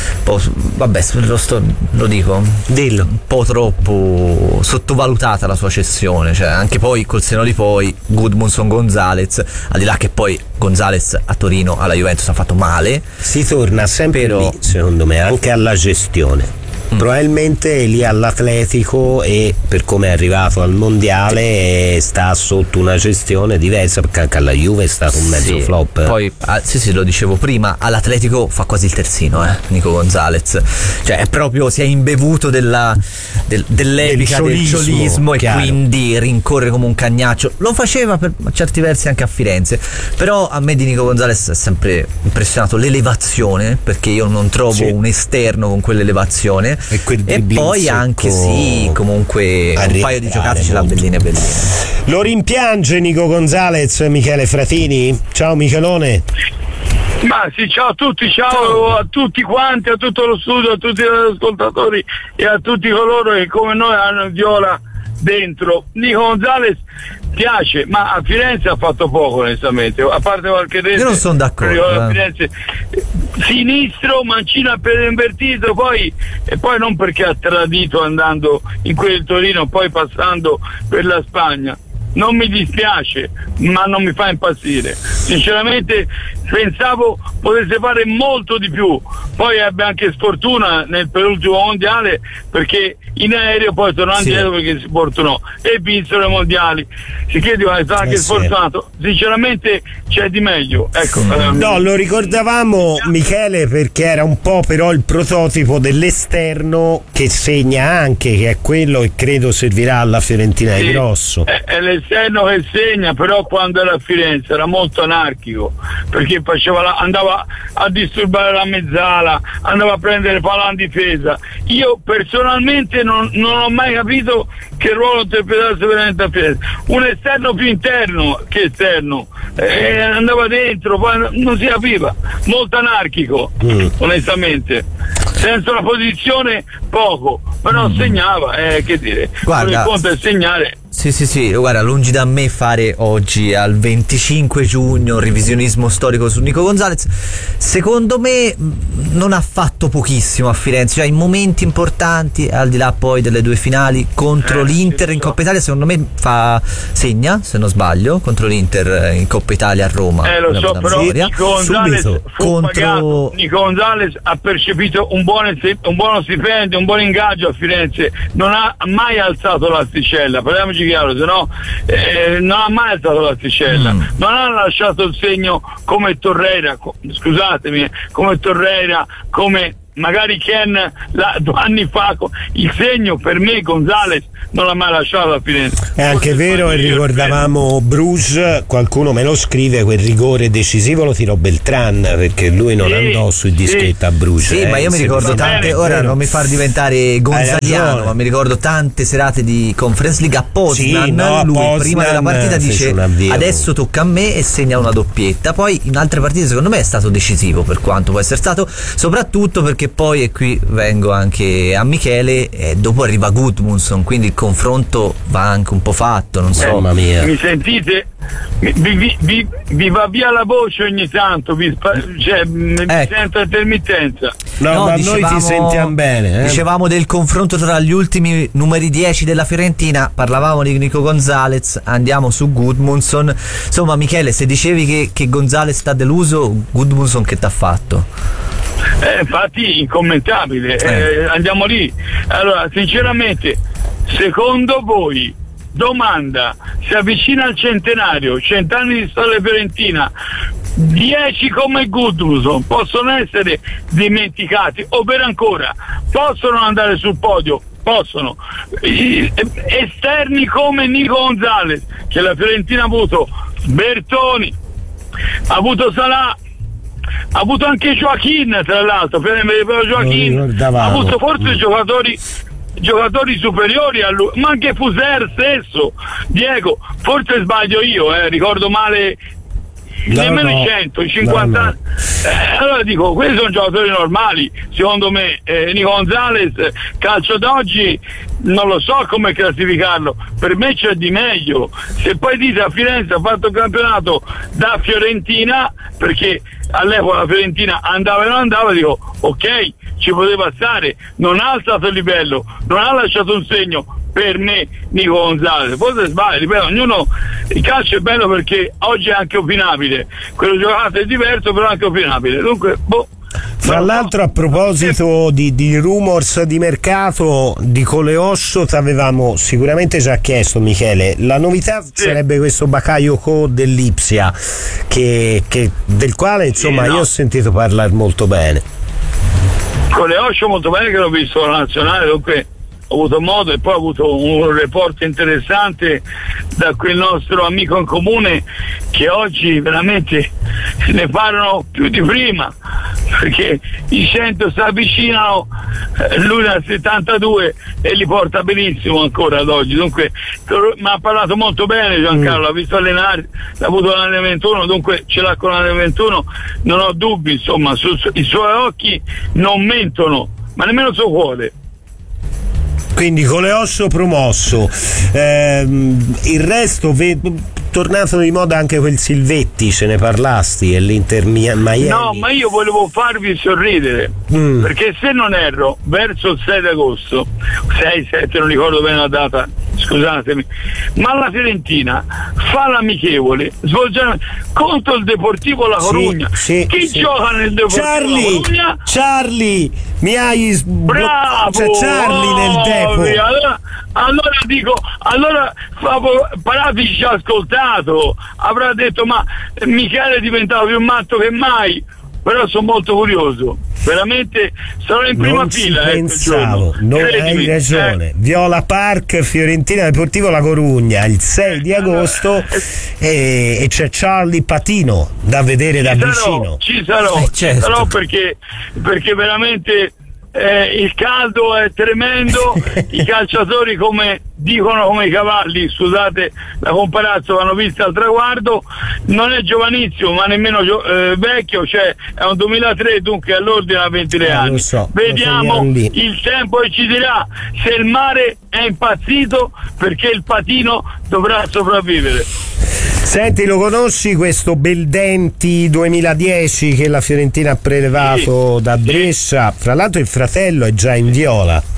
vabbè, lo dico, dillo, un po' troppo sottovalutata la sua cessione, cioè anche poi col seno di poi Gudmundsson Gonzalez, al di là che poi Gonzalez a Torino alla Juventus ha fatto male, si torna sempre lì, secondo me, anche alla gestione. Probabilmente lì all'Atletico, e per come è arrivato al mondiale sta sotto una gestione diversa, perché anche alla Juve è stato un mezzo flop. Poi sì, lo dicevo prima, all'Atletico fa quasi il terzino, Nico Gonzalez, cioè è proprio, si è imbevuto dell'epica del ciolismo, e quindi rincorre come un cagnaccio. Lo faceva per certi versi anche a Firenze, però a me di Nico Gonzalez è sempre impressionato l'elevazione, perché io non trovo un esterno con quell'elevazione. E poi anche comunque un paio di giocate ce l'ha belline. Lo rimpiange Nico Gonzalez Michele Fratini? Ciao Michelone. Ma sì, ciao a tutti, ciao a tutti quanti, a tutto lo studio, a tutti gli ascoltatori e a tutti coloro che come noi hanno il Viola dentro. Nico Gonzalez piace, ma a Firenze ha fatto poco, onestamente, a parte qualche rete. Io non sono d'accordo. A Firenze sinistro, mancino appena invertito, e poi non perché ha tradito andando in quel Torino, poi passando per la Spagna. Non mi dispiace, ma non mi fa impazzire. Sinceramente pensavo potesse fare molto di più. Poi ebbe anche sfortuna nel penultimo mondiale, perché in aereo poi tornò indietro perché si fortunò e vinsero i mondiali. Sicché dico, è stato anche sfortunato. Sinceramente c'è di meglio. Ecco, no, lo ricordavamo Michele perché era un po' però il prototipo dell'esterno che segna anche, che è quello che credo servirà alla Fiorentina di Grosso. È l'esterno che segna, però quando era a Firenze era molto anarchico, perché andava a disturbare la mezzala, andava a prendere palla in difesa. Io personalmente non ho mai capito che ruolo interpretasse veramente a Firenze. Un esterno più interno che esterno, andava dentro, poi non si capiva, molto anarchico, onestamente, senza una posizione poco, però segnava, che dire, il conto è segnare. Sì, guarda, lungi da me fare oggi al 25 giugno un revisionismo storico su Nico Gonzalez. Secondo me non ha fatto pochissimo a Firenze, cioè in momenti importanti, al di là poi delle 2 finali contro l'Inter in Coppa Italia, secondo me segna, se non sbaglio, contro l'Inter in Coppa Italia a Roma. Lo so, però Nico Gonzalez pagato. Nico Gonzalez ha percepito un buono stipendio, un buon ingaggio a Firenze, non ha mai alzato l'asticella. Parliamoci chiaro, se no non ha mai alzato l'asticella, non ha lasciato il segno come Torreira, come Torreira, come magari Ken 2 anni fa. Il segno per me Gonzalez non l'ha mai lasciato a Firenze. È anche vero, e ricordavamo Bruges, qualcuno me lo scrive, quel rigore decisivo lo tirò Beltran, perché lui non andò sui dischetti a Bruges. Sì, ma io mi ricordo tante, ora non mi far diventare gonzaliano, ma mi ricordo tante serate di Conference League a Poznan, lui Poznan prima della partita dice adesso tocca a me e segna una doppietta. Poi in altre partite secondo me è stato decisivo, per quanto può essere stato, soprattutto perché poi, e qui vengo anche a Michele, dopo arriva Gudmundsson, quindi il confronto va anche un po' fatto, non so. Mamma mia. Mi sentite? Vi va via la voce ogni tanto, mi sento intermittenza. No, ma noi ti sentiamo bene. Dicevamo del confronto tra gli ultimi numeri 10 della Fiorentina, parlavamo di Nico Gonzalez, andiamo su Gudmundsson. Insomma, Michele, se dicevi che Gonzalez sta deluso, Gudmundsson che t'ha fatto? Infatti incommentabile, andiamo lì. Allora, sinceramente, secondo voi, domanda, si avvicina al centenario, 100 anni di storia fiorentina, 10 come Gudmundsson possono essere dimenticati, ovvero ancora possono andare sul podio? Possono. Esterni come Nico Gonzalez, che la Fiorentina ha avuto Bertoni, ha avuto Salah, ha avuto anche Joaquin, tra l'altro, ha avuto forse giocatori superiori a lui, ma anche Fuser stesso. Diego, forse sbaglio io, ricordo male. Nemmeno i 100, i 50 anni. Allora dico, questi sono giocatori normali, secondo me. Nico Gonzalez, calcio d'oggi, non lo so come classificarlo, per me c'è di meglio. Se poi dite a Firenze ha fatto il campionato da Fiorentina, perché all'epoca la Fiorentina andava e non andava, dico ok, ci poteva stare, non ha alzato il livello, non ha lasciato un segno. Per me Nico Gonzalez, forse sbaglio, ripeto, ognuno, il calcio è bello perché oggi è anche opinabile, quello giocato è diverso però anche opinabile, dunque Fra l'altro, a proposito di rumors di mercato di Coleosso, ti avevamo sicuramente già chiesto, Michele, la novità sarebbe questo Bakayoko dell'Ipsia, del quale insomma io ho sentito parlare molto bene. Coleosso molto bene, che l'ho visto alla nazionale, dunque ho avuto modo, e poi ho avuto un report interessante da quel nostro amico in comune, che oggi veramente ne parlano più di prima, perché i 100 si avvicinano, lui nel 72 e li porta benissimo ancora ad oggi. Dunque mi ha parlato molto bene Giancarlo, l'ha visto allenare, l'ha avuto l'anno 21, dunque ce l'ha con l'anno 21, non ho dubbi, insomma, i suoi occhi non mentono, ma nemmeno il suo cuore. Quindi Coleosso promosso, il resto tornato di moda anche quel Silvetti, ce ne parlasti, e l'Inter Miami. No, ma io volevo farvi sorridere, perché se non erro, verso il 6 agosto, 6-7, non ricordo bene la data, scusatemi, ma la Fiorentina fa l'amichevole contro il Deportivo La Corugna. Chi gioca nel Deportivo La Corugna? Charlie, mi hai bravo! C'è Charlie nel Depo. Allora dico, Parati ci ha ascoltato, avrà detto ma Michele è diventato più matto che mai. Però sono molto curioso, veramente sarò in prima fila. Pensavo, hai ragione. Viola Park, Fiorentina Deportivo La Corugna il 6 di agosto, e c'è Charlie Patino da vedere da vicino. Ci sarò perché veramente il caldo è tremendo, i calciatori, come dicono, come i cavalli, scusate la comparazione, vanno visti al traguardo. Non è giovanissimo ma nemmeno vecchio, cioè è un 2003, dunque all'ordine a 23 anni. Vediamo il tempo e ci dirà se il mare è impazzito, perché il Patino dovrà sopravvivere. Senti, lo conosci questo Beldenti 2010 che la Fiorentina ha prelevato da Brescia? Fra l'altro il fratello è già in viola.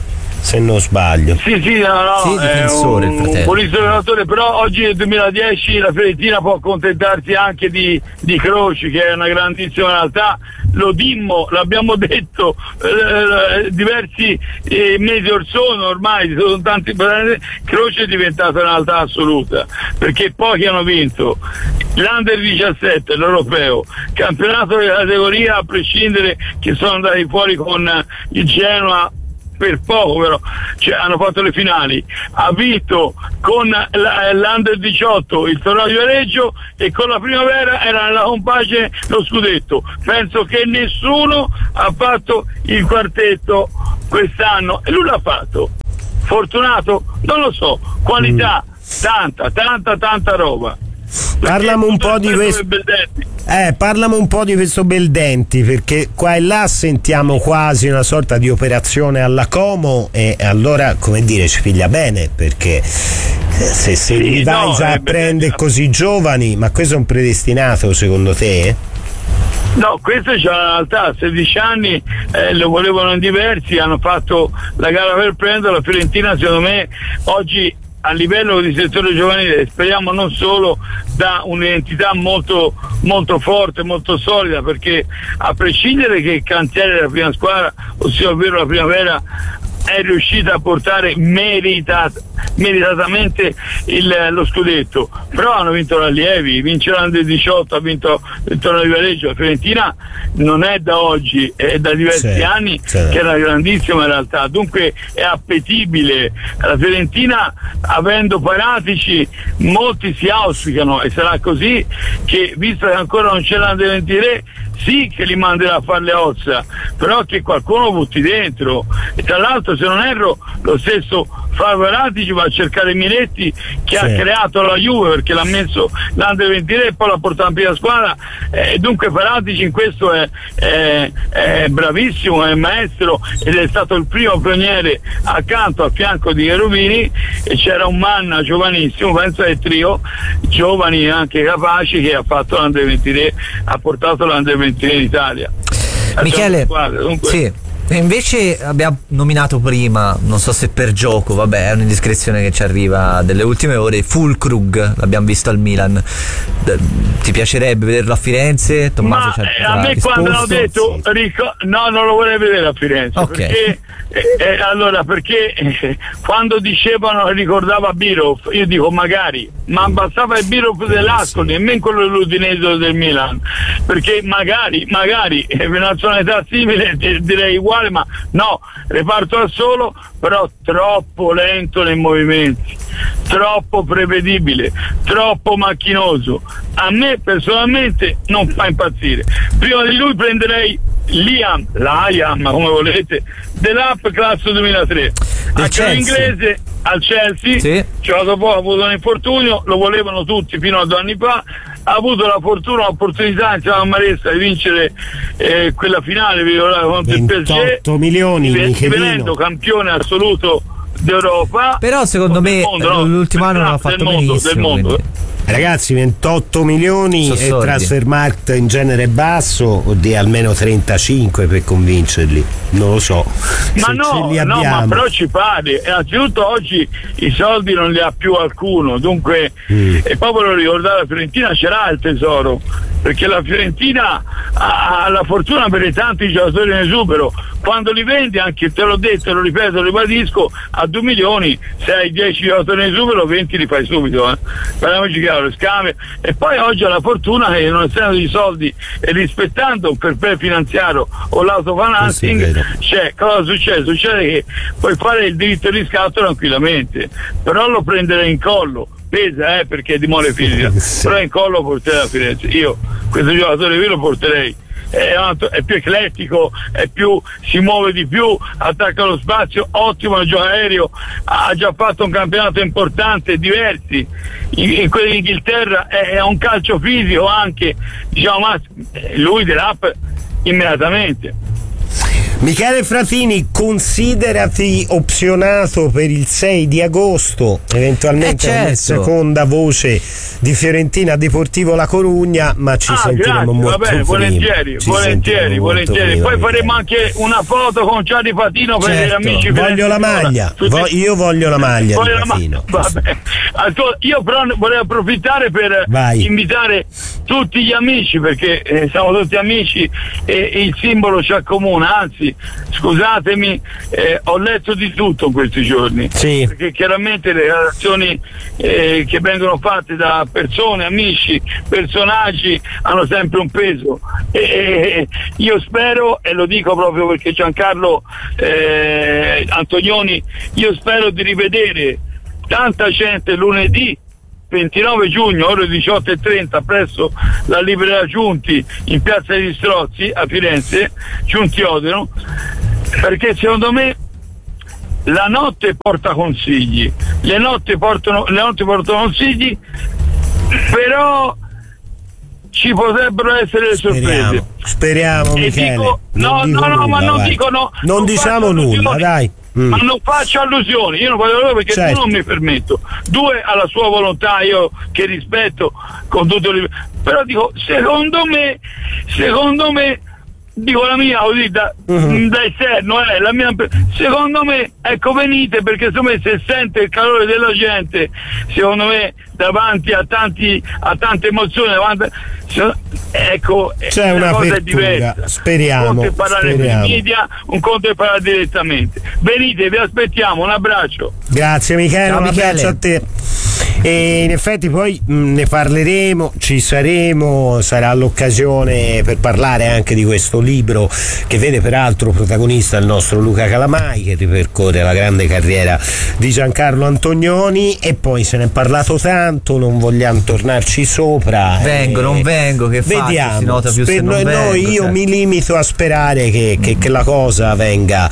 se non sbaglio. Sì, è un buonissimo giocatore, però oggi nel 2010 la Fiorentina può accontentarsi anche di Croci, che è una grandissima realtà. Lo dimmo, l'abbiamo detto diversi mesi or sono, ormai sono tanti. Croce è diventata una realtà assoluta, perché pochi hanno vinto l'Under 17, l'Europeo, campionato di categoria, a prescindere che sono andati fuori con il Genoa per poco, però hanno fatto le finali, ha vinto con l'Under 18 il torneo di Viareggio e con la Primavera era nella compagine lo scudetto. Penso che nessuno ha fatto il quartetto quest'anno e lui l'ha fatto. Fortunato? Non lo so, qualità, tanta roba. Parlami un po' di questo. Parlami un po' di questo Beldenti, perché qua e là sentiamo quasi una sorta di operazione alla Como, e allora, come dire, ci figlia bene, perché se li vai già a prendere così giovani, ma questo è un predestinato secondo te? No, questo c'è una realtà, a 16 anni lo volevano in diversi, hanno fatto la gara per prenderlo. La Fiorentina secondo me oggi a livello di settore giovanile, speriamo non solo, da un'identità molto forte, molto solida, perché a prescindere che il cantiere della prima squadra, ossia ovvero la Primavera, è riuscita a portare meritatamente lo scudetto, però hanno vinto l'Allievi, vince l'Under 18, ha vinto il torneo di Viareggio. La Fiorentina non è da oggi, è da diversi anni che è una grandissima realtà, dunque è appetibile. La Fiorentina, avendo Paratici, molti si auspicano, e sarà così, che visto che ancora non c'è l'Under 23, sì che li manderà a fare le ossa, però che qualcuno butti dentro. E tra l'altro, se non erro, lo stesso Paratici va a cercare Miretti, che ha creato la Juve, perché l'ha messo l'Under 23 e poi l'ha portato in prima squadra, dunque Paratici in questo è bravissimo, è maestro, ed è stato il primo pioniere accanto al fianco di Cherubini, e c'era un Manna giovanissimo, penso ai trio giovani anche capaci, che ha fatto l'Under 23, ha portato l'Under 23 in Italia. Michele, sì. E invece abbiamo nominato prima, non so se per gioco, vabbè, è un'indiscrezione che ci arriva delle ultime ore, Füllkrug, l'abbiamo visto al Milan. Ti piacerebbe vederlo a Firenze? Tommaso a me quando hanno detto no, non lo vorrei vedere a Firenze, perché perché quando dicevano, ricordava Birov, io dico magari, ma bastava il Birov dell'Ascoli, nemmeno quello dell'Udinese del Milan, perché magari nazionalità simile, direi uguale, ma no, reparto al solo, però troppo lento nei movimenti, troppo prevedibile, troppo macchinoso. A me personalmente non fa impazzire. Prima di lui prenderei Liam, come volete, dell'Up classe 2003, anche l'inglese al Chelsea, dopo ha avuto un infortunio, lo volevano tutti fino a 2 anni fa, ha avuto la fortuna, l'opportunità insieme a Maressa di vincere quella finale contro il PSG, 28 milioni, divenendo campione assoluto d'Europa, però secondo me l'ultimo anno non ha fatto benissimo. Ragazzi, 28 milioni e Transfermarkt in genere basso, o di almeno 35 per convincerli, non lo so. Ma però ci pare. Innanzitutto oggi i soldi non li ha più qualcuno, dunque e poi volevo ricordare, la Fiorentina ce l'ha il tesoro, perché la Fiorentina ha la fortuna per tanti giocatori in esubero. Quando li vendi, anche te l'ho detto, lo ripeto, lo ribadisco, a 2 milioni, se hai 10 giocatori in esubero, 20 li fai subito, parliamoci chiaro, scambio. E poi oggi ha la fortuna che, non essendo di soldi e rispettando un fair play finanziario o l'autofinancing, cosa succede? Succede che puoi fare il diritto di riscatto tranquillamente, però lo prenderei in collo. Pesa, perché è di mole fisica, però in collo porterei a Firenze. Io questo giocatore qui lo porterei. È più eclettico, si muove di più, attacca lo spazio, ottimo nel gioco aereo, ha già fatto un campionato importante, diversi in quello d'Inghilterra, è un calcio fisico anche, diciamo, ma lui dell'Up immediatamente. Michele Fratini, considerati opzionato per il 6 di agosto, eventualmente come seconda voce di Fiorentina Deportivo La Corugna, ma ci sentiremo molto prima. Volentieri. Poi faremo anche una foto con Gianni Patino per gli amici. Voglio la maglia, io voglio la maglia di Patino. Vabbè. Io però vorrei approfittare per invitare tutti gli amici, perché siamo tutti amici e il simbolo ci accomuna, anzi scusatemi, ho letto di tutto in questi giorni, perché chiaramente le relazioni che vengono fatte da persone, amici, personaggi hanno sempre un peso e io spero, e lo dico proprio perché Giancarlo Antonioni, io spero di rivedere tanta gente lunedì 29 giugno ore 18:30 presso la libreria Giunti in piazza degli Strozzi a Firenze, Giunti Odeno, perché secondo me la notte porta consigli, le notti portano consigli, però ci potrebbero essere le sorprese. Speriamo, Michele. Non diciamo nulla, dai. Ma non faccio allusioni, io non faccio allusioni perché non mi permetto. Due, alla sua volontà, io che rispetto con tutto il... però dico, secondo me dico la mia così da esterno, la mia, secondo me, ecco, venite, perché secondo me se sente il calore della gente, secondo me davanti a tante emozioni, ecco, c'è una cosa diversa. Speriamo. Un conto è parlare per media, un conto è parlare direttamente. Venite, vi aspettiamo, un abbraccio. Grazie Michele, ciao, un abbraccio a te. E in effetti poi ne parleremo, sarà l'occasione per parlare anche di questo libro che vede peraltro protagonista il nostro Luca Calamai, che ripercorre la grande carriera di Giancarlo Antonioni, e poi se ne è parlato tanto, non vogliamo tornarci sopra. Non vengo, che vediamo, si nota più se non vengo, io mi limito a sperare che la cosa venga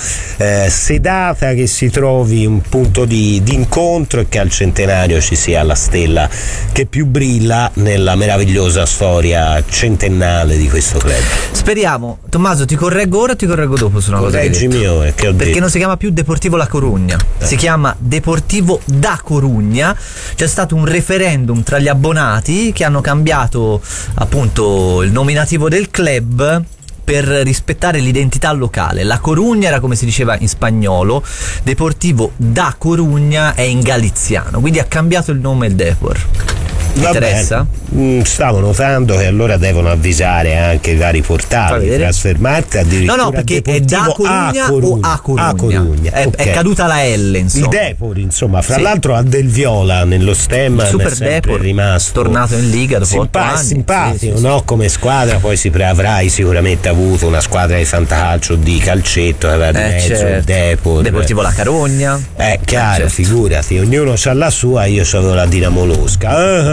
sedata, che si trovi un punto di incontro e che al centenario ci sia la stella che più brilla nella meravigliosa storia centennale di questo club. Speriamo. Tommaso, ti correggo ora o ti correggo dopo su una cosa che hai detto? Perché non si chiama più Deportivo La Corugna, si chiama Deportivo da Corugna. C'è stato un referendum tra gli abbonati che hanno cambiato appunto il nominativo del club per rispettare l'identità locale. La Corugna era come si diceva in spagnolo, Deportivo da Corugna è in galiziano, quindi ha cambiato il nome il Depor. Ti interessa? Stavo notando che allora devono avvisare anche i vari portali di trasfermarti, addirittura. No, perché è da Corugna o a Corugna. È caduta la L, insomma. Il Depor, insomma, fra l'altro ha del viola nello stemma, il Super è sempre Depor, rimasto tornato in Liga dopo 8 anni. Simpatico, no? Come squadra, poi avrai sicuramente avuto una squadra di fantacalcio, di calcetto che aveva di mezzo il Depor. Deportivo La Corugna. Chiaro, figurati, ognuno c'ha la sua, io c'avevo la Dinamo Losca.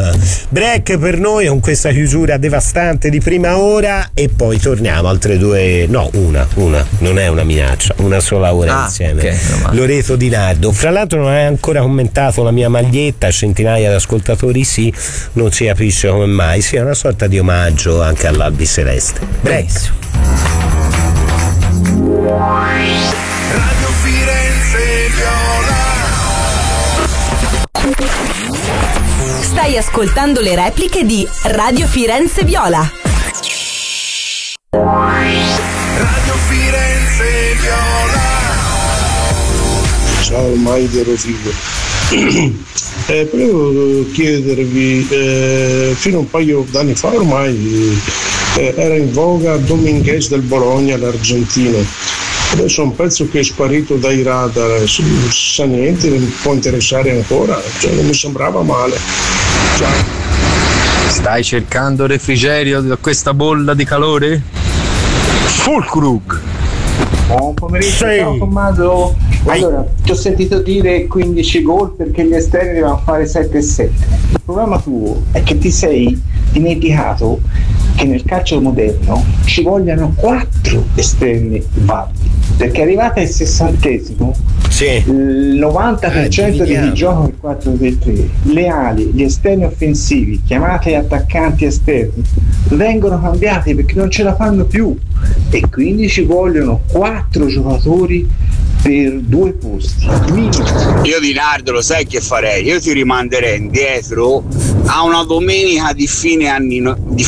Break per noi con questa chiusura devastante di prima ora e poi torniamo altre due, una non è una minaccia, una sola ora insieme. Okay, Loreto Di Nardo, fra l'altro non hai ancora commentato la mia maglietta, centinaia di ascoltatori non si capisce come mai sia una sorta di omaggio anche all'Albi Celeste. Break. Radio Firenze Viola. Stai ascoltando le repliche di Radio Firenze Viola. Radio Firenze Viola. Ciao Maide Rosiglio. Volevo chiedervi, fino a un paio d'anni fa ormai era in voga Dominguez del Bologna, l'argentino. Adesso è un pezzo che è sparito dai radar, sa niente, non può interessare ancora, non mi sembrava male. Ciao. Stai cercando refrigerio da questa bolla di calore? Fulkrug. Buon pomeriggio, ciao Tommaso. Allora, ti ho sentito dire 15 gol perché gli esterni devono fare 7-7. Il problema tuo è che ti sei dimenticato che nel calcio moderno ci vogliono 4 esterni validi, perché arrivata al 60° il 90% di chi gioca il 4-3-3, le ali, gli esterni offensivi, chiamate attaccanti esterni, vengono cambiati perché non ce la fanno più, e quindi ci vogliono 4 giocatori per 2 posti minimo. Io di Nardo lo sai che farei? Io ti rimanderei indietro a una domenica di fine anni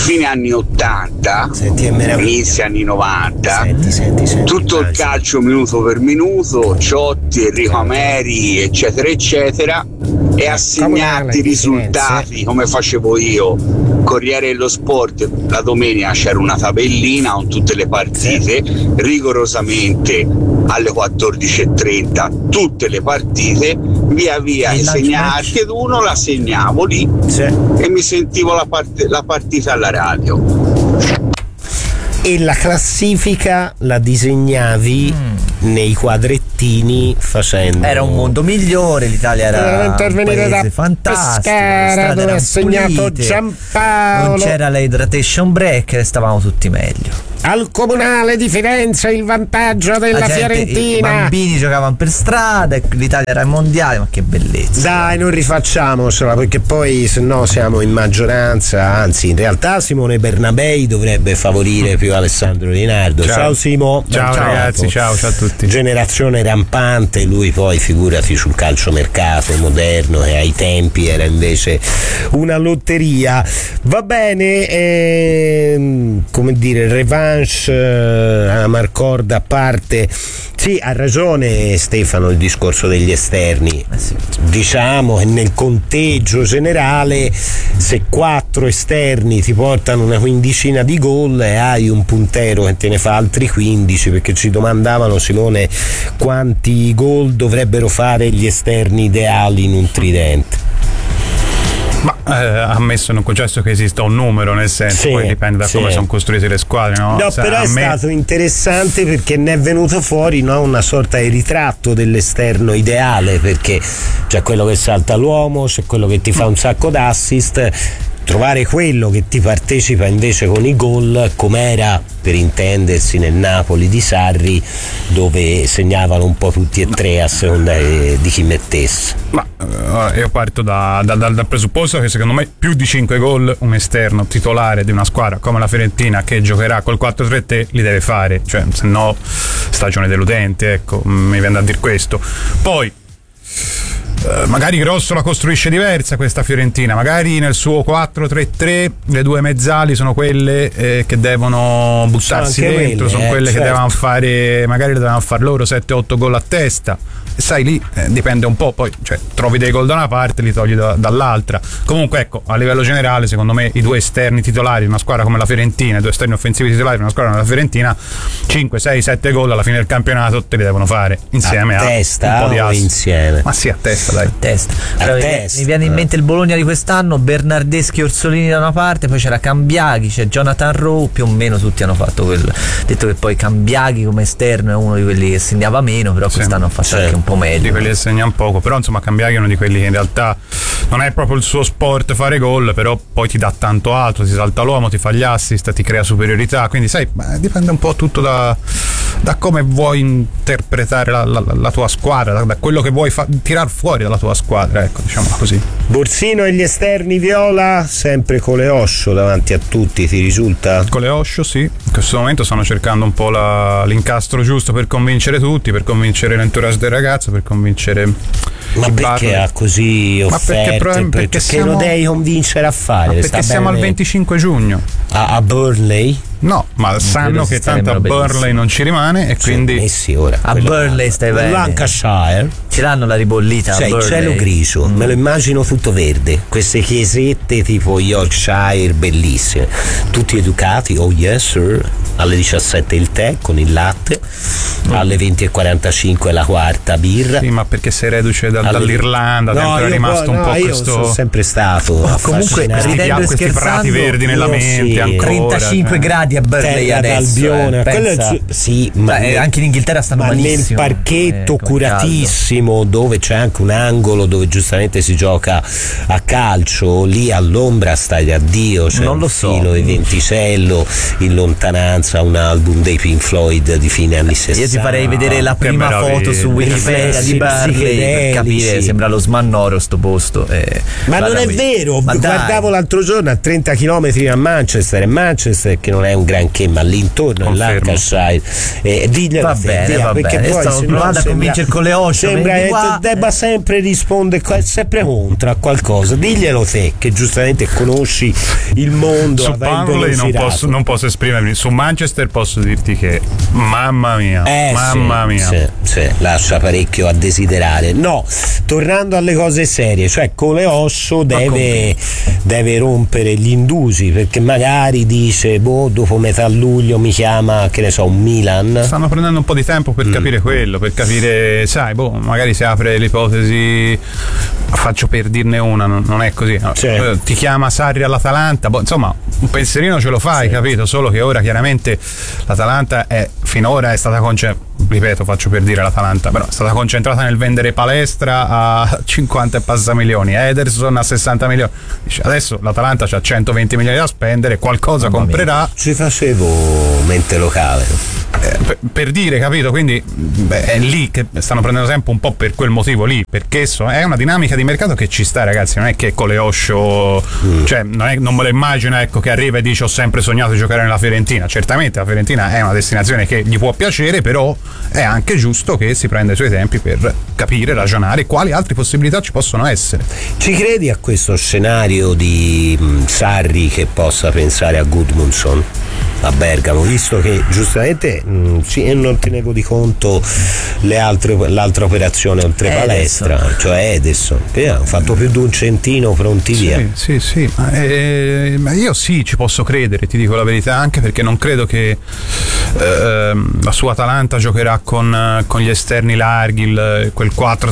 80, inizio anni 90, senti, tutto il calcio minuto per minuto, Ciotti, Enrico Ameri, eccetera eccetera, e assegnarti i risultati come facevo io. Corriere dello Sport, la domenica c'era una tabellina con tutte le partite, rigorosamente alle 14:30 tutte le partite, via via segnarti ed uno la segnavo lì e mi sentivo la partita alla radio. E la classifica la disegnavi nei quadrettini facendo. Era un mondo migliore, l'Italia era intervenire da fantastico, Pescara, dove ha segnato Giampaolo, non c'era l'hydration break e stavamo tutti meglio. Al Comunale di Firenze il vantaggio della Fiorentina. I bambini giocavano per strada, l'Italia era ai mondiali, ma che bellezza. Dai, non rifacciamocela, perché poi se no siamo in maggioranza. Anzi, in realtà Simone Bernabei dovrebbe favorire più Alessandro Di Nardo. Ciao Simo. Ciao ragazzi, ciao a tutti. Generazione rampante, lui poi figurati sul calciomercato moderno, che ai tempi era invece una lotteria. Va bene, come dire, revanche a Marcorda a parte. Sì, ha ragione Stefano il discorso degli esterni. Diciamo che nel conteggio generale, se 4 esterni ti portano una quindicina di gol e hai un puntero che te ne fa altri 15, perché ci domandavano, Simone, quanti gol dovrebbero fare gli esterni ideali in un tridente. Ma ammesso e non concesso che esista un numero, nel senso, poi dipende da come sono costruite le squadre, no? Però è stato interessante perché ne è venuto fuori, no, una sorta di ritratto dell'esterno ideale, perché c'è quello che salta l'uomo, c'è quello che ti fa un sacco d'assist. Trovare quello che ti partecipa invece con i gol, com'era per intendersi nel Napoli di Sarri, dove segnavano un po' tutti e tre a seconda di chi mettesse. Ma io parto dal presupposto che secondo me più di 5 gol un esterno titolare di una squadra come la Fiorentina, che giocherà col 4-3-3, li deve fare, cioè se no stagione deludente, ecco, mi viene da dire questo. Poi magari Grosso la costruisce diversa questa Fiorentina, magari nel suo 4-3-3 le 2 mezzali sono quelle che devono buttarsi dentro, sono quelle che devono fare, magari le devono fare loro 7-8 gol a testa, e sai lì dipende un po', poi cioè, trovi dei gol da una parte, li togli dall'altra. Comunque ecco, a livello generale secondo me i 2 esterni titolari di una squadra come la Fiorentina, i 2 esterni offensivi titolari di una squadra come la Fiorentina, 5, 6, 7 gol alla fine del campionato te li devono fare insieme a testa un po' di o insieme? Ma sì, a testa, dai. Mi viene in mente il Bologna di quest'anno, Bernardeschi e Orsolini da una parte, poi c'era Cambiaghi, c'è Jonathan Rowe, più o meno tutti hanno fatto quello. Detto che poi Cambiaghi come esterno è uno di quelli che segnava meno, però quest'anno ha fatto anche un po' meglio. Di quelli che segnano poco, però insomma Cambiaghi è uno di quelli che in realtà non è proprio il suo sport fare gol, però poi ti dà tanto altro, ti salta l'uomo, ti fa gli assist, ti crea superiorità, quindi sai, dipende un po' tutto da come vuoi interpretare la tua squadra, da quello che vuoi tirar fuori dalla tua squadra, ecco, diciamo così. Borsino e gli esterni viola, sempre Coleoscio davanti a tutti, ti risulta? Coleoscio sì, in questo momento stanno cercando un po' l'incastro giusto per convincere tutti, per convincere l'entourage del ragazzo, per convincere. Ma perché ha così offerte? Perché lo devi convincere a fare? Perché siamo al 25 giugno a Burnley? No, ma sanno che tanto a Burnley non ci rimane e quindi ora, a Burnley stai bene. Lancashire ce l'hanno la ribollita, cioè il cielo grigio, me lo immagino tutto verde, queste chiesette tipo Yorkshire bellissime, tutti educati, oh yes sir, alle 17 il tè con il latte, alle 20:45 la quarta birra. Sì, ma perché sei reduce dall'Irlanda, è rimasto un po' io questo. Sono sempre stato comunque ridendo e questi prati verdi nella mente, ancora. 35 gradi a Burnley adesso. Sì, ma anche in Inghilterra stanno malissimo. Nel parchetto curatissimo, dove c'è anche un angolo dove giustamente si gioca a calcio, lì all'ombra stai a Dio, c'è un filo di venticello, in lontananza un album dei Pink Floyd di fine anni 60. Io ti farei vedere la prima foto su Wikipedia di Burnley per capire, sembra lo Smannoro sto posto. Ma non è vero, guardavo l'altro giorno a 30 km a Manchester, che non è un granché, ma l'intorno è Lancashire. Diglielo va bene, perché poi stavo provando a convincere con le osce. Sembra che debba sempre rispondere sempre contro a qualcosa. Diglielo te, che giustamente conosci il mondo. Su Burnley non posso esprimermi. Su Manchester posso dirti che mamma mia, sì, lascia parecchio a desiderare. No, tornando alle cose serie, cioè Coleosso deve rompere gli indusi, perché magari dice dopo metà luglio mi chiama, che ne so, un Milan. Stanno prendendo un po' di tempo per capire quello, per capire, sai, magari si apre l'ipotesi, faccio per dirne una, non è così, no? Ti chiama Sarri all'Atalanta, insomma un pensierino ce lo fai, capito? Solo che ora chiaramente l'Atalanta finora è stata ripeto, faccio per dire l'Atalanta, però è stata concentrata nel vendere Palestra a 50 e passa milioni, Ederson a 60 milioni. Adesso l'Atalanta c'ha 120 milioni da spendere, qualcosa comprerà. Ci facevo mente locale. Per dire, capito? Quindi è lì che stanno prendendo tempo un po' per quel motivo lì, perché è una dinamica di mercato che ci sta, ragazzi. Non è che Coleoscio cioè non me lo immagino, ecco, che arriva e dice ho sempre sognato di giocare nella Fiorentina. Certamente la Fiorentina è una destinazione che gli può piacere, però è anche giusto che si prenda i suoi tempi per capire, ragionare quali altre possibilità ci possono essere. Ci credi a questo scenario di Sarri che possa pensare a Gudmundsson a Bergamo, visto che giustamente non tenevo di conto l'altra operazione oltre Palestra, cioè Ederson, che hanno fatto più di un centino pronti via. Sì, ma io ci posso credere, ti dico la verità, anche perché non credo che la sua Atalanta giocherà con gli esterni larghi, quel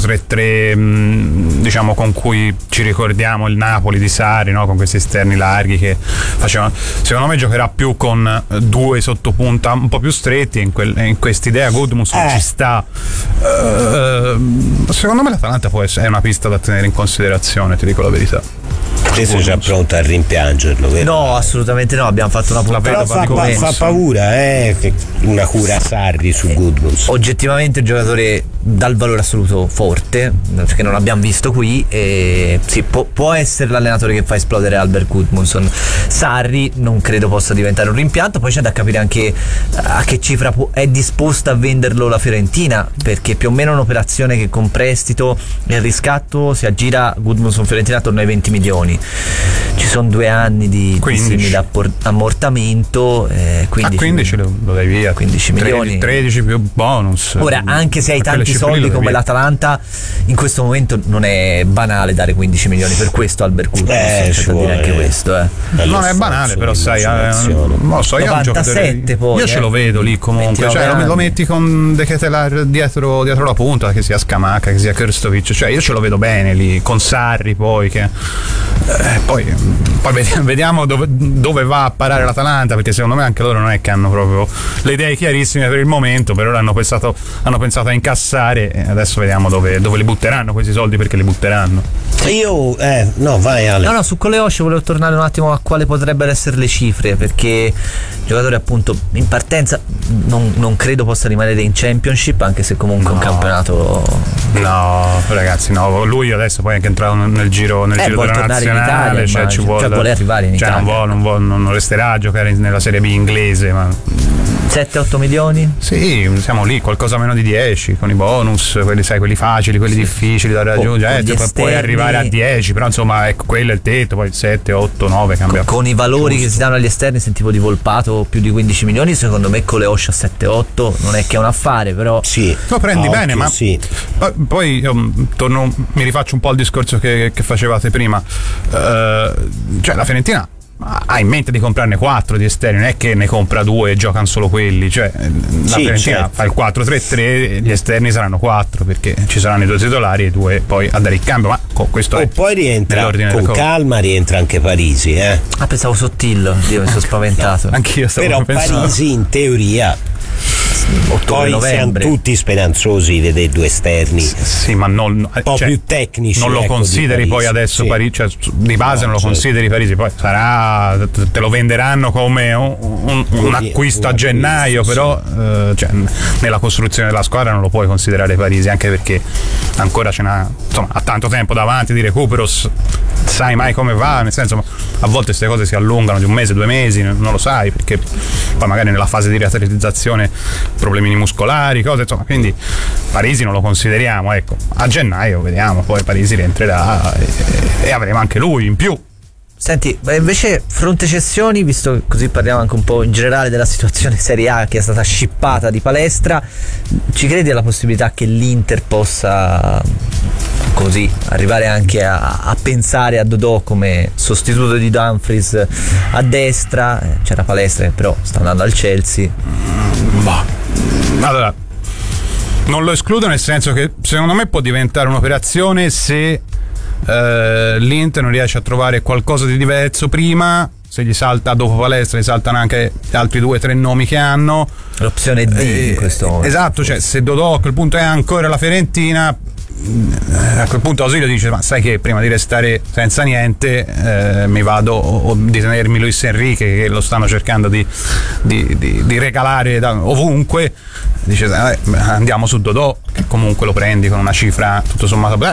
4-3-3 diciamo con cui ci ricordiamo il Napoli di Sarri, no? Con questi esterni larghi che facevano. Secondo me giocherà più con due sottopunta un po' più stretti, in quest'idea Gudmundsson ci sta. Secondo me l'Atalanta è una pista da tenere in considerazione, ti dico la verità. Te sei già pronto a rimpiangerlo, vero? No, assolutamente no, abbiamo fatto una puntata. Fa paura, una cura Sarri su Gudmundsson. Oggettivamente un giocatore dal valore assoluto forte, perché non l'abbiamo visto qui, e sì, può essere l'allenatore che fa esplodere Albert Gudmundsson. Sarri non credo possa diventare un rimpianto. Poi c'è da capire anche a che cifra è disposta a venderlo la Fiorentina, perché più o meno un'operazione che con prestito e riscatto si aggira Gudmundsson Fiorentina attorno ai 20 milioni. Ci sono 2 anni di simile ammortamento, 15 lo dai via, 15 milioni, 13 più bonus. Ora, anche se hai tanti soldi come l'Atalanta, in questo momento non è banale dare 15 milioni per questo Albert Gudmundsson, c'è da dire anche questo. Non è banale, però sai, non so, io 97 poi, io ce lo vedo lì comunque, cioè lo metti con De Ketelaere dietro la punta, che sia Scamacca, che sia Krstovic, cioè io ce lo vedo bene lì, con Sarri poi che poi vediamo dove va a parare l'Atalanta, perché secondo me anche loro non è che hanno proprio le idee chiarissime per il momento, però hanno pensato a incassare, e adesso vediamo dove li butteranno questi soldi, perché li butteranno. Io no, vai Ale. No, su Coleoscio volevo tornare un attimo a quale potrebbero essere le cifre, perché il giocatore appunto in partenza non credo possa rimanere in Championship, anche se comunque un campionato. No, ragazzi, no, lui adesso poi è anche entrato nel giro della nazionale, Italia, ci vuole arrivare in Italia. Non resterà a giocare nella Serie B inglese, ma 7-8 milioni? Sì, siamo lì, qualcosa meno di 10 con i bonus, quelli facili, quelli difficili da raggiungere, puoi arrivare a 10, però insomma quello è il tetto, poi 7, 8, 9 cambia. Con i valori che si danno agli esterni, sentivo di Volpato più di 15 milioni, secondo me Coleoscio a 7-8 non è che è un affare, però sì, lo prendi bene, ma sì. Poi io mi rifaccio un po' il discorso che facevate prima, cioè la Fiorentina ha in mente di comprarne 4 di esterni, non è che ne compra 2 e giocano solo quelli, cioè la Fiorentina fa il 4-3-3, gli esterni saranno 4 perché ci saranno i 2 titolari e 2 poi a dare il cambio, ma questo è poi rientra con calma, rientra anche Parisi, pensavo Sottillo, Dio, mi sono spaventato. Anch'io stavo però pensando. Parisi in teoria poi siamo tutti speranzosi di vedere 2 esterni, sì, ma non un po' più tecnici, non lo consideri poi adesso, Parisi, cioè, di base non lo consideri Parisi, poi sarà, te lo venderanno come un acquisto a gennaio, però cioè, nella costruzione della squadra non lo puoi considerare Parisi, anche perché ancora ha tanto tempo davanti di recupero, sai mai come va, nel senso, a volte queste cose si allungano di 1 mese, 2 mesi, non lo sai, perché poi magari nella fase di riatletizzazione problemini muscolari, cose, insomma, quindi Parisi non lo consideriamo, ecco. A gennaio vediamo, poi Parisi rientrerà e avremo anche lui in più. Senti, invece fronte cessioni, visto che così parliamo anche un po' in generale della situazione Serie A che è stata scippata di palestra, ci credi alla possibilità che l'Inter possa così arrivare anche a pensare a Dodò come sostituto di Dumfries a destra? C'era Palestra che però sta andando al Chelsea. Allora, non lo escludo, nel senso che secondo me può diventare un'operazione se l'Inter non riesce a trovare qualcosa di diverso prima. Se gli salta dopo Palestra, gli saltano anche gli altri 2-3 nomi che hanno. L'opzione D in questo momento. Esatto, cioè se Dodò a quel punto è ancora la Fiorentina, a quel punto Ausilio dice: ma sai che prima di restare senza niente mi vado, o di tenermi Luis Enrique che lo stanno cercando di regalare da ovunque, dice andiamo su Dodò, che comunque lo prendi con una cifra tutto sommato